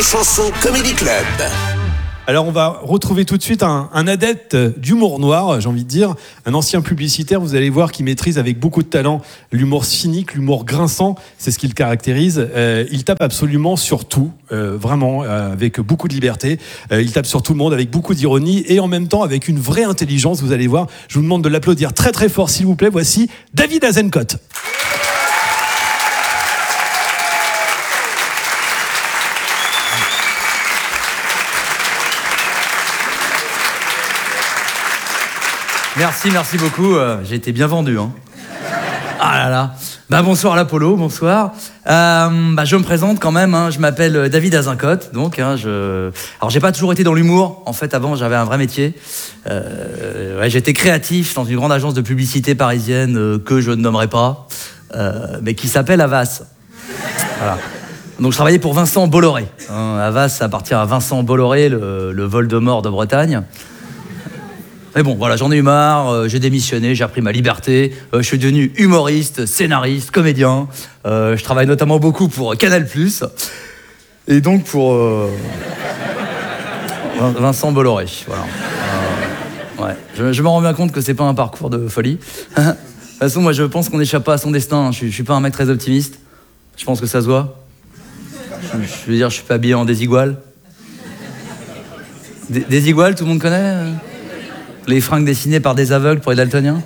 et Chanson Comedy Club. Alors on va retrouver tout de suite un, un adepte d'humour noir, j'ai envie de dire, un ancien publicitaire, vous allez voir, qui maîtrise avec beaucoup de talent l'humour cynique, l'humour grinçant, c'est ce qui le caractérise. Euh, il tape absolument sur tout, euh, vraiment, euh, avec beaucoup de liberté. Euh, il tape sur tout le monde avec beaucoup d'ironie et en même temps avec une vraie intelligence, vous allez voir. Je vous demande de l'applaudir très très fort s'il vous plaît. Voici David Azencott. Merci, merci beaucoup. Euh, j'ai été bien vendu. Hein. Ah là là. Bah, bonsoir l'Apollo, bonsoir. Euh, bah, je me présente quand même. Hein. Je m'appelle David Azencott. Donc, hein, je... Alors, j'ai pas toujours été dans l'humour. En fait, avant, j'avais un vrai métier. Euh, ouais, j'étais créatif dans une grande agence de publicité parisienne euh, que je ne nommerai pas, euh, mais qui s'appelle Havas. Voilà. Donc, je travaillais pour Vincent Bolloré. Hein. Havas, ça appartient à Vincent Bolloré, le, le Voldemort de Bretagne. Mais bon, voilà, j'en ai eu marre, euh, j'ai démissionné, j'ai repris ma liberté, euh, je suis devenu humoriste, scénariste, comédien, euh, je travaille notamment beaucoup pour Canal plus, et donc pour euh, Vincent Bolloré, voilà. Euh, ouais. Je, je me rends bien compte que c'est pas un parcours de folie. De toute façon, moi je pense qu'on n'échappe pas à son destin, je, je suis pas un mec très optimiste, je pense que ça se voit. Je, je veux dire, je suis pas habillé en désigual. Des, désigual, tout le monde connaît euh les fringues dessinées par des aveugles pour les daltoniens?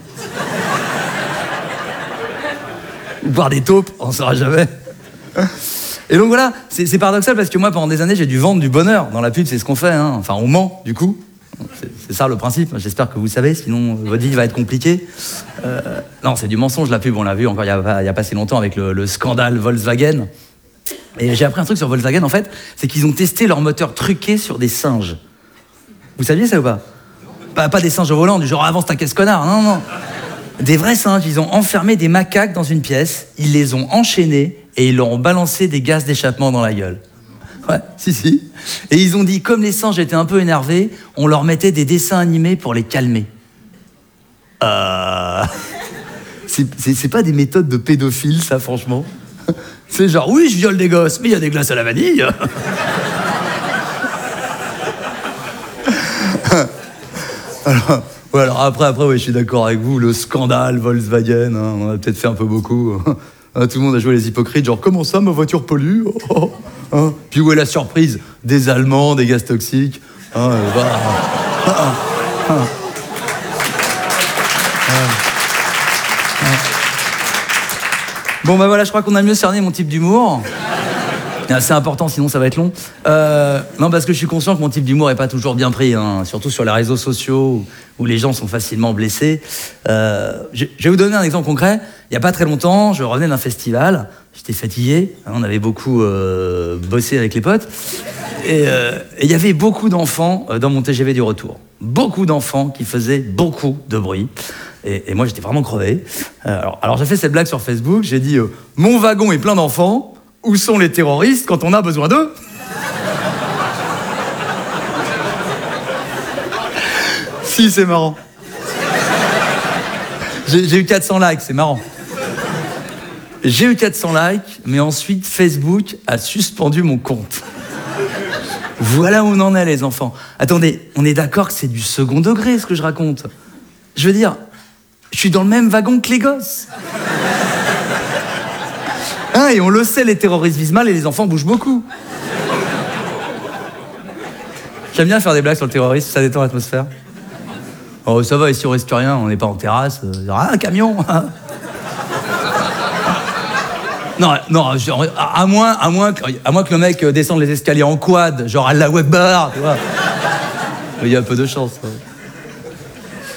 Ou par des taupes, on ne saura jamais. Et donc voilà, c'est, c'est paradoxal parce que moi, pendant des années, j'ai dû vendre du bonheur. Dans la pub, c'est ce qu'on fait, hein. Enfin, on ment, du coup. C'est, c'est ça le principe, j'espère que vous savez, sinon votre vie va être compliquée. Euh, non, c'est du mensonge, la pub, on l'a vu encore il n'y a, a pas si longtemps avec le, le scandale Volkswagen. Et j'ai appris un truc sur Volkswagen, en fait, c'est qu'ils ont testé leur moteur truqué sur des singes. Vous saviez ça ou pas? Pas, pas des singes au volant, du genre avance ta caisse connard, non, non. Des vrais singes, ils ont enfermé des macaques dans une pièce, ils les ont enchaînés et ils leur ont balancé des gaz d'échappement dans la gueule. Ouais, si, si. Et ils ont dit, comme les singes étaient un peu énervés, on leur mettait des dessins animés pour les calmer. Euh... C'est, c'est, c'est pas des méthodes de pédophiles, ça, franchement. C'est genre, oui, je viole des gosses, mais il y a des glaces à la vanille. Alors, ouais, alors après, après ouais, je suis d'accord avec vous, le scandale Volkswagen, hein, on a peut-être fait un peu beaucoup. Hein, tout le monde a joué les hypocrites, genre comment ça, ma voiture pollue oh, hein. Puis où est la surprise? Des Allemands, des gaz toxiques. Hein, euh, bah, ah, ah, ah. Bon bah voilà, je crois qu'on a mieux cerné mon type d'humour. C'est assez important, sinon ça va être long. Euh, non, parce que je suis conscient que mon type d'humour n'est pas toujours bien pris, hein, surtout sur les réseaux sociaux où, où les gens sont facilement blessés. Euh, je, je vais vous donner un exemple concret. Il n'y a pas très longtemps, je revenais d'un festival, j'étais fatigué, hein, on avait beaucoup euh, bossé avec les potes, et il euh, y avait beaucoup d'enfants euh, dans mon T G V du retour. Beaucoup d'enfants qui faisaient beaucoup de bruit. Et, et moi, j'étais vraiment crevé. Euh, alors, alors j'ai fait cette blague sur Facebook, j'ai dit euh, « Mon wagon est plein d'enfants. Où sont les terroristes quand on a besoin d'eux ?» Si, c'est marrant. J'ai, j'ai eu quatre cents likes, c'est marrant. J'ai eu quatre cents likes, mais ensuite Facebook a suspendu mon compte. Voilà où on en est, les enfants. Attendez, on est d'accord que c'est du second degré, ce que je raconte. Je veux dire, je suis dans le même wagon que les gosses. Hein, et on le sait, les terroristes visent mal et les enfants bougent beaucoup. J'aime bien faire des blagues sur le terrorisme, ça détend l'atmosphère. Oh, ça va, ici on risque rien, on n'est pas en terrasse. Ah, un camion. Non, non, genre, à, à, moins, à, moins que, à moins que le mec descende les escaliers en quad, genre Allahu Akbar, tu vois. Il y a un peu de chance. Ouais. Ça va ?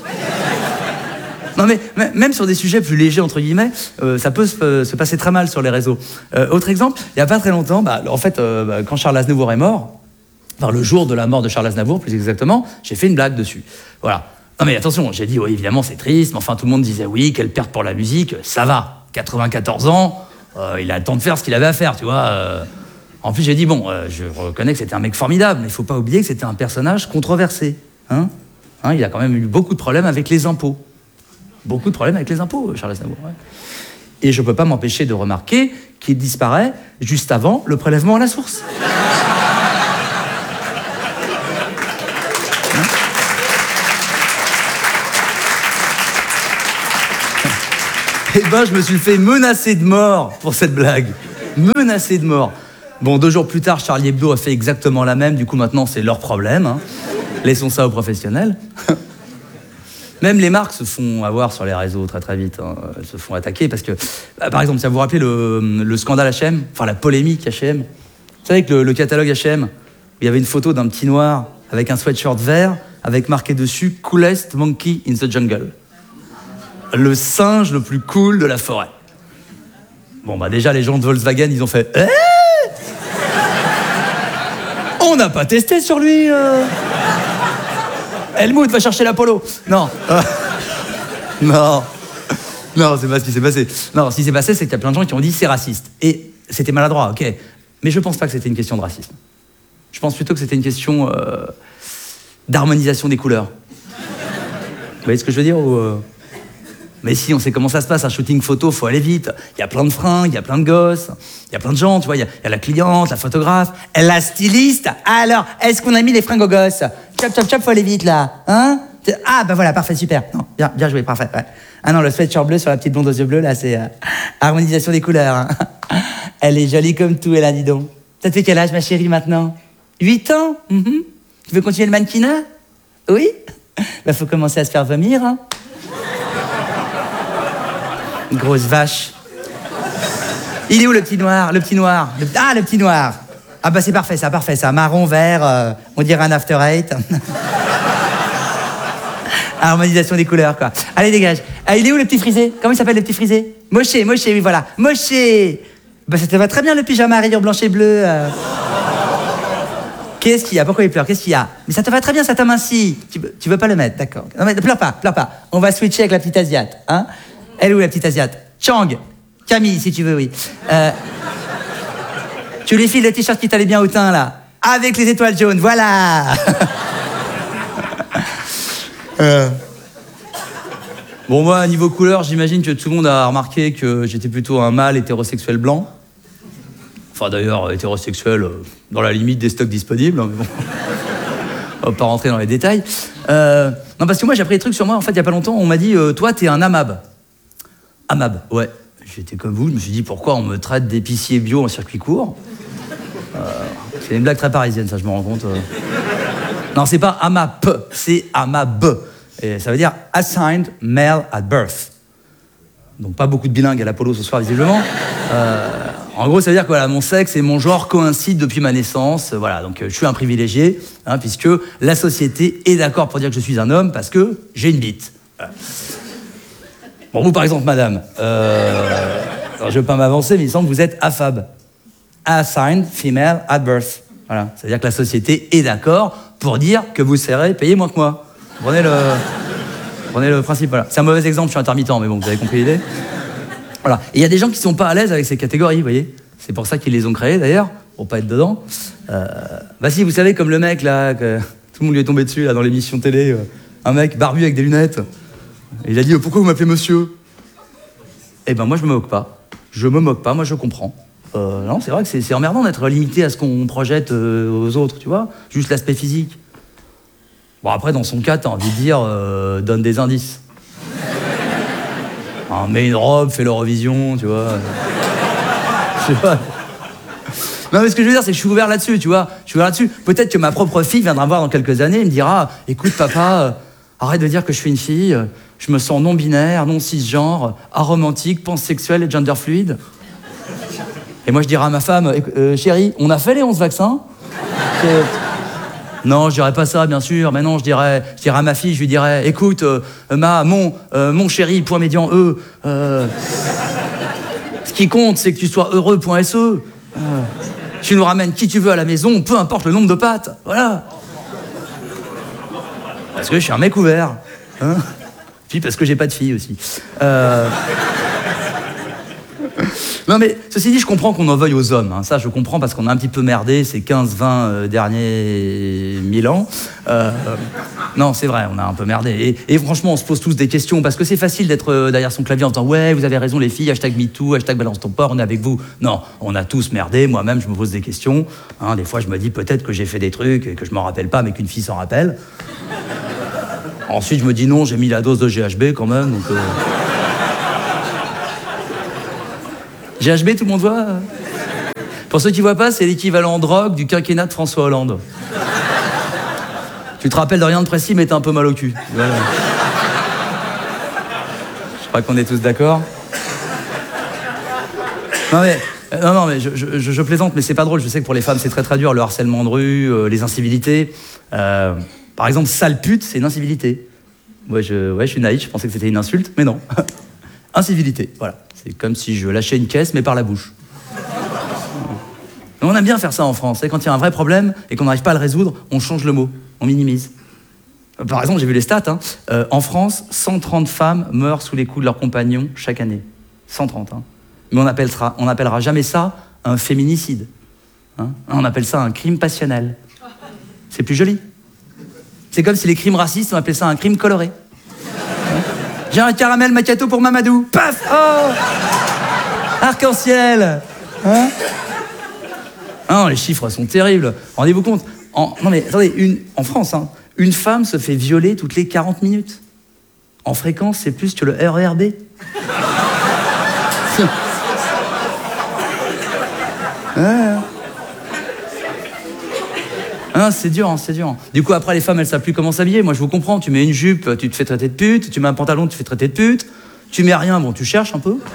Non mais même sur des sujets plus légers, entre guillemets, euh, ça peut se, se passer très mal sur les réseaux. Euh, autre exemple, il n'y a pas très longtemps, bah, en fait, euh, bah, quand Charles Aznavour est mort, enfin le jour de la mort de Charles Aznavour, plus exactement, j'ai fait une blague dessus. Voilà. Non mais attention, j'ai dit, oui, évidemment, c'est triste, mais enfin, tout le monde disait, oui, quelle perte pour la musique, ça va. quatre-vingt-quatorze ans, euh, il a le temps de faire ce qu'il avait à faire, tu vois. Euh... En plus, j'ai dit, bon, euh, je reconnais que c'était un mec formidable, mais il ne faut pas oublier que c'était un personnage controversé. Hein hein, il a quand même eu beaucoup de problèmes avec les impôts. Beaucoup de problèmes avec les impôts, Charles Aznavour. Ouais. Et je peux pas m'empêcher de remarquer qu'il disparaît juste avant le prélèvement à la source. Eh ben, je me suis fait menacer de mort pour cette blague. Menacer de mort. Bon, deux jours plus tard, Charlie Hebdo a fait exactement la même. Du coup, maintenant, c'est leur problème. Hein. Laissons ça aux professionnels. Même les marques se font avoir sur les réseaux très très vite. Hein. Elles se font attaquer parce que, bah, par exemple, ça vous vous rappelez le, le scandale H et M, enfin la polémique H et M. Vous savez que le, le catalogue H et M, il y avait une photo d'un petit noir avec un sweatshirt vert avec marqué dessus « Coolest monkey in the jungle ». Le singe le plus cool de la forêt. Bon, bah déjà, les gens de Volkswagen, ils ont fait eh on n'a pas testé sur lui. Euh... Helmut va chercher l'Apollo. Non. Euh... Non. Non, c'est pas ce qui s'est passé. Non, ce qui s'est passé, c'est qu'il y a plein de gens qui ont dit c'est raciste. Et c'était maladroit, ok. Mais je pense pas que c'était une question de racisme. Je pense plutôt que c'était une question euh, d'harmonisation des couleurs. Vous voyez ce que je veux dire ou euh... Mais si, on sait comment ça se passe, un shooting photo, faut aller vite. Il y a plein de fringues, il y a plein de gosses, il y a plein de gens, tu vois, il y, y a la cliente, la photographe, la styliste. Alors, est-ce qu'on a mis les fringues aux gosses? Chop, chop, chop, faut aller vite, là. Hein? Ah, bah voilà, parfait, super. Non, bien, bien joué, parfait. Ouais. Ah non, le sweatshirt bleu sur la petite blonde aux yeux bleus, là, c'est euh, harmonisation des couleurs. Hein. Elle est jolie comme tout, elle a, dis donc. T'as fait quel âge, ma chérie, maintenant? huit ans? Mm-hmm. Tu veux continuer le mannequinat? Oui? Bah, faut commencer à se faire vomir, hein. Grosse vache. Il est où le petit noir? Le petit noir. Le... Ah, le petit noir. Ah bah c'est parfait, ça, parfait, ça. Marron, vert, euh, on dirait un after eight. Harmonisation des couleurs, quoi. Allez, dégage. Ah, il est où le petit frisé? Comment il s'appelle le petit frisé? Moché, Moché, oui, voilà. Moché. Bah ça te va très bien le pyjama à rayures blanches et bleues. Euh... Qu'est-ce qu'il y a? Pourquoi il pleure? Qu'est-ce qu'il y a? Mais ça te va très bien, ça t'amincit. Tu, tu veux pas le mettre, d'accord. Non mais pleure pas, pleure pas. On va switcher avec la petite asiate, hein. Elle est où la petite asiate? Chang. Camille, si tu veux, oui. Euh, tu lui files le t-shirt qui t'allait bien au teint, là. Avec les étoiles jaunes, voilà. euh. Bon, moi, niveau couleur, j'imagine que tout le monde a remarqué que j'étais plutôt un mâle hétérosexuel blanc. Enfin, d'ailleurs, hétérosexuel euh, dans la limite des stocks disponibles. Hein, mais bon. On va pas rentrer dans les détails. Euh, non, parce que moi, j'ai appris des trucs sur moi. En fait, il y a pas longtemps, on m'a dit euh, toi, t'es un amab. Amab, ouais. J'étais comme vous, je me suis dit pourquoi on me traite d'épicier bio en circuit court. Euh, c'est une blague très parisienne, ça, je me rends compte. Euh. Non, c'est pas amap, c'est amab. Et ça veut dire assigned male at birth. Donc pas beaucoup de bilingues à l'Apollo ce soir, visiblement. Euh, en gros, ça veut dire que voilà, mon sexe et mon genre coïncident depuis ma naissance. Voilà, donc euh, je suis un privilégié, hein, puisque la société est d'accord pour dire que je suis un homme parce que j'ai une bite. Voilà. Bon, vous, par exemple, madame, euh, alors, je ne veux pas m'avancer, mais il semble que vous êtes A F A B. Assigned Female at Birth. Voilà, c'est-à-dire que la société est d'accord pour dire que vous serez payé moins que moi. Vous prenez le, prenez le principe, voilà. C'est un mauvais exemple, je suis intermittent, mais bon, vous avez compris l'idée. Voilà. Et il y a des gens qui ne sont pas à l'aise avec ces catégories, vous voyez. C'est pour ça qu'ils les ont créées, d'ailleurs, pour pas être dedans. Euh, bah si, vous savez, comme le mec, là, que tout le monde lui est tombé dessus, là, dans l'émission télé, euh, un mec barbu avec des lunettes. Et il a dit « Pourquoi vous m'appelez monsieur ?» Eh ben moi, je me moque pas. Je me moque pas, moi, je comprends. Euh, non, c'est vrai que c'est, c'est emmerdant d'être limité à ce qu'on projette euh, aux autres, tu vois. Juste l'aspect physique. Bon, après, dans son cas, t'as envie de dire euh, « Donne des indices. » Hein, mets une robe, fais l'Eurovision, tu vois. Je sais pas. Non, mais ce que je veux dire, c'est que je suis ouvert là-dessus, tu vois. Je suis ouvert là-dessus. Peut-être que ma propre fille viendra me voir dans quelques années et me dira « Écoute, papa, euh, arrête de dire que je suis une fille. Euh, je me sens non-binaire, non-cisgenre, aromantique, pansexuel et gender-fluide. » Et moi, je dirais à ma femme euh, « Chérie, on a fait les onze vaccins ?» euh, Non, je dirais pas ça, bien sûr. Mais non, je dirais, je dirais à ma fille, je lui dirais « Écoute, euh, ma, mon, euh, mon chéri, point médian E, euh, ce qui compte, c'est que tu sois heureux, point S E. Euh, tu nous ramènes qui tu veux à la maison, peu importe le nombre de pattes. Voilà. » Parce que je suis un mec ouvert. Hein. Puis parce que j'ai pas de fille aussi. Euh... Non mais, ceci dit, je comprends qu'on en veuille aux hommes. Hein. Ça, je comprends parce qu'on a un petit peu merdé ces quinze vingt euh, derniers mille ans. Euh, euh, non, c'est vrai, on a un peu merdé. Et, et franchement, on se pose tous des questions parce que c'est facile d'être euh, derrière son clavier en disant « Ouais, vous avez raison les filles, hashtag MeToo, hashtag balance ton porc, on est avec vous. » Non, on a tous merdé. Moi-même, je me pose des questions. Hein, des fois, je me dis peut-être que j'ai fait des trucs et que je m'en rappelle pas, mais qu'une fille s'en rappelle. Ensuite, je me dis non, j'ai mis la dose de G H B quand même. Donc, euh... G H B, tout le monde voit? Pour ceux qui voient pas, c'est l'équivalent en drogue du quinquennat de François Hollande. Tu te rappelles de rien de précis, mais t'as un peu mal au cul. Voilà. Je crois qu'on est tous d'accord. Non mais, non, non, mais je, je, je plaisante, mais c'est pas drôle. Je sais que pour les femmes, c'est très très dur, le harcèlement de rue, euh, les incivilités. Euh, par exemple, sale pute, c'est une incivilité. Ouais je, ouais, je suis naïf, je pensais que c'était une insulte, mais non. Incivilité, voilà. C'est comme si je lâchais une caisse, mais par la bouche. On aime bien faire ça en France. Et quand il y a un vrai problème et qu'on n'arrive pas à le résoudre, on change le mot, on minimise. Par exemple, j'ai vu les stats. Hein. Euh, en France, cent trente femmes meurent sous les coups de leurs compagnons chaque année. cent trente. Hein. Mais on appellera, on appellera jamais ça un féminicide. Hein. On appelle ça un crime passionnel. C'est plus joli. C'est comme si les crimes racistes, on appelait ça un crime coloré. Hein. J'ai un caramel macchiato pour Mamadou. Paf! Oh! Arc-en-ciel! Hein? Ah non, les chiffres sont terribles. Rendez-vous compte. En, non mais attendez, une, en France, hein, une femme se fait violer toutes les quarante minutes. En fréquence, c'est plus que le R E R B. Ah, ah, c'est dur, hein, c'est dur. Du coup, après, les femmes, elles savent plus comment s'habiller. Moi, je vous comprends. Tu mets une jupe, tu te fais traiter de pute. Tu mets un pantalon, tu te fais traiter de pute. Tu mets rien, bon, tu cherches un peu.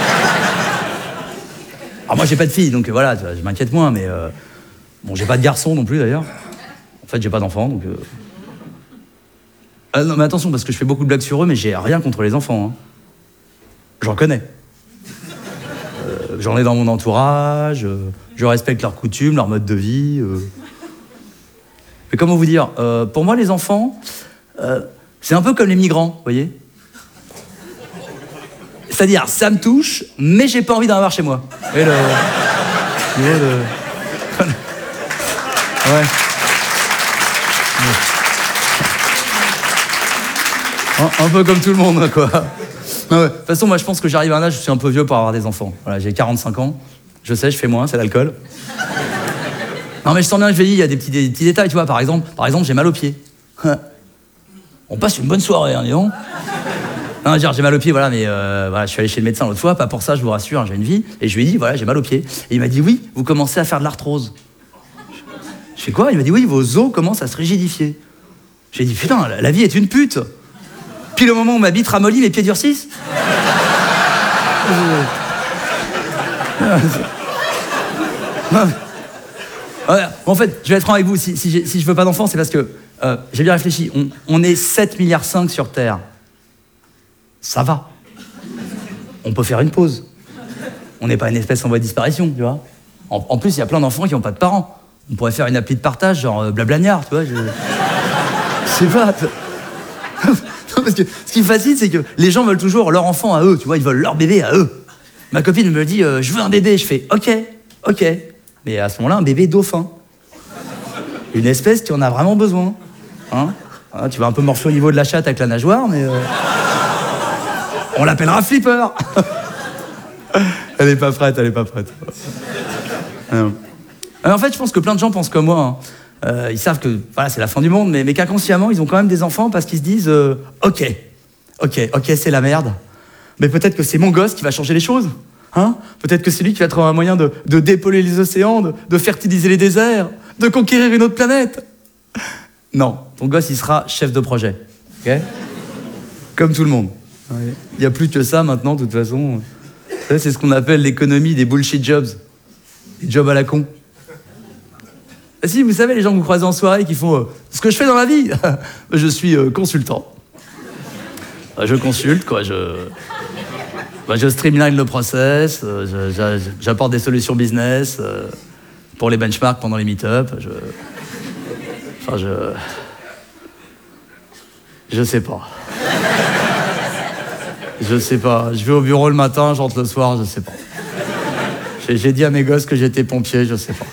Alors moi, j'ai pas de fille, donc voilà, je m'inquiète moins, mais... Euh, bon, j'ai pas de garçon non plus, d'ailleurs. En fait, j'ai pas d'enfant, donc... Euh... Ah, non, mais attention, parce que je fais beaucoup de blagues sur eux, mais j'ai rien contre les enfants. Hein. J'en connais. Euh, j'en ai dans mon entourage, euh, je respecte leurs coutumes, leur mode de vie... Euh... Mais comment vous dire, euh, pour moi, les enfants, euh, c'est un peu comme les migrants, vous voyez. C'est-à-dire, ça me touche, mais j'ai pas envie d'en avoir chez moi. Et le... niveau de... ouais. Un, un peu comme tout le monde, quoi. Ouais. De toute façon, moi, je pense que j'arrive à un âge où je suis un peu vieux pour avoir des enfants. Voilà, j'ai quarante-cinq ans. Je sais, je fais moins, c'est l'alcool. Non mais je sens bien que je vieillis, il y a des petits, des petits détails, tu vois, par exemple, par exemple j'ai mal aux pieds. On passe une bonne soirée, hein, dis donc. Non, genre, j'ai mal aux pieds, voilà, mais euh, voilà, je suis allé chez le médecin l'autre fois, pas pour ça, je vous rassure, hein, j'ai une vie, et je lui ai dit, voilà, j'ai mal aux pieds. Et il m'a dit, oui, vous commencez à faire de l'arthrose. Je fais quoi? Il m'a dit, oui, vos os commencent à se rigidifier. J'ai dit, putain, la, la vie est une pute. Puis le moment où ma bite ramollit, mes pieds durcissent. Non, ouais, en fait, je vais être franc avec vous, si, si, si je veux pas d'enfant, c'est parce que euh, j'ai bien réfléchi, on, on est sept virgule cinq milliards sur Terre. Ça va. On peut faire une pause. On n'est pas une espèce en voie de disparition, tu vois. En, en plus, il y a plein d'enfants qui n'ont pas de parents. On pourrait faire une appli de partage, genre euh, Blablagnard, tu vois. Je, je sais pas. Parce que ce qui me fascine, c'est que les gens veulent toujours leur enfant à eux, tu vois, ils veulent leur bébé à eux. Ma copine me dit, euh, je veux un bébé, je fais, ok, ok. Mais à ce moment-là, un bébé dauphin. Une espèce qui en a vraiment besoin. Hein, hein, tu vas un peu morfler au niveau de la chatte avec la nageoire, mais... Euh... On l'appellera Flipper. Elle est pas prête, elle est pas prête. Alors, en fait, je pense que plein de gens pensent comme moi. Hein. Euh, ils savent que voilà, c'est la fin du monde, mais, mais qu'inconsciemment, ils ont quand même des enfants parce qu'ils se disent euh, « Ok, ok, ok, c'est la merde. Mais peut-être que c'est mon gosse qui va changer les choses. Hein, peut-être que c'est lui qui va trouver un moyen de, de dépolluer les océans, de, de fertiliser les déserts, de conquérir une autre planète. » Non, ton gosse, il sera chef de projet. Ok ? Comme tout le monde. Il n'y a plus que ça maintenant, de toute façon. C'est ce qu'on appelle l'économie des bullshit jobs. Les jobs à la con. Et si, vous savez, les gens que vous croisez en soirée qui font euh, « Ce que je fais dans la vie, je suis euh, consultant. Je consulte, quoi, je... Bah, je streamline le process, euh, je, je, j'apporte des solutions business euh, pour les benchmarks pendant les meet-up. Je... Enfin, je... Je sais pas. Je sais pas. Je vais au bureau le matin, je rentre le soir, je sais pas. J'ai, j'ai dit à mes gosses que j'étais pompier, je sais pas.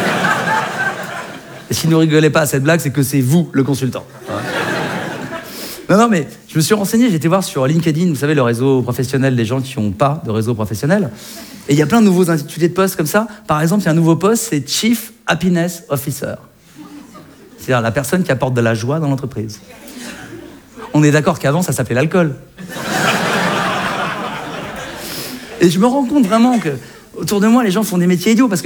Et si vous ne rigolez pas à cette blague, c'est que c'est vous, le consultant. Non, non, mais je me suis renseigné, j'ai été voir sur LinkedIn, vous savez, le réseau professionnel des gens qui n'ont pas de réseau professionnel. Et il y a plein de nouveaux intitulés de postes comme ça. Par exemple, il y a un nouveau poste, c'est Chief Happiness Officer. C'est-à-dire la personne qui apporte de la joie dans l'entreprise. On est d'accord qu'avant, ça s'appelait l'alcool. Et je me rends compte vraiment que autour de moi, les gens font des métiers idiots parce que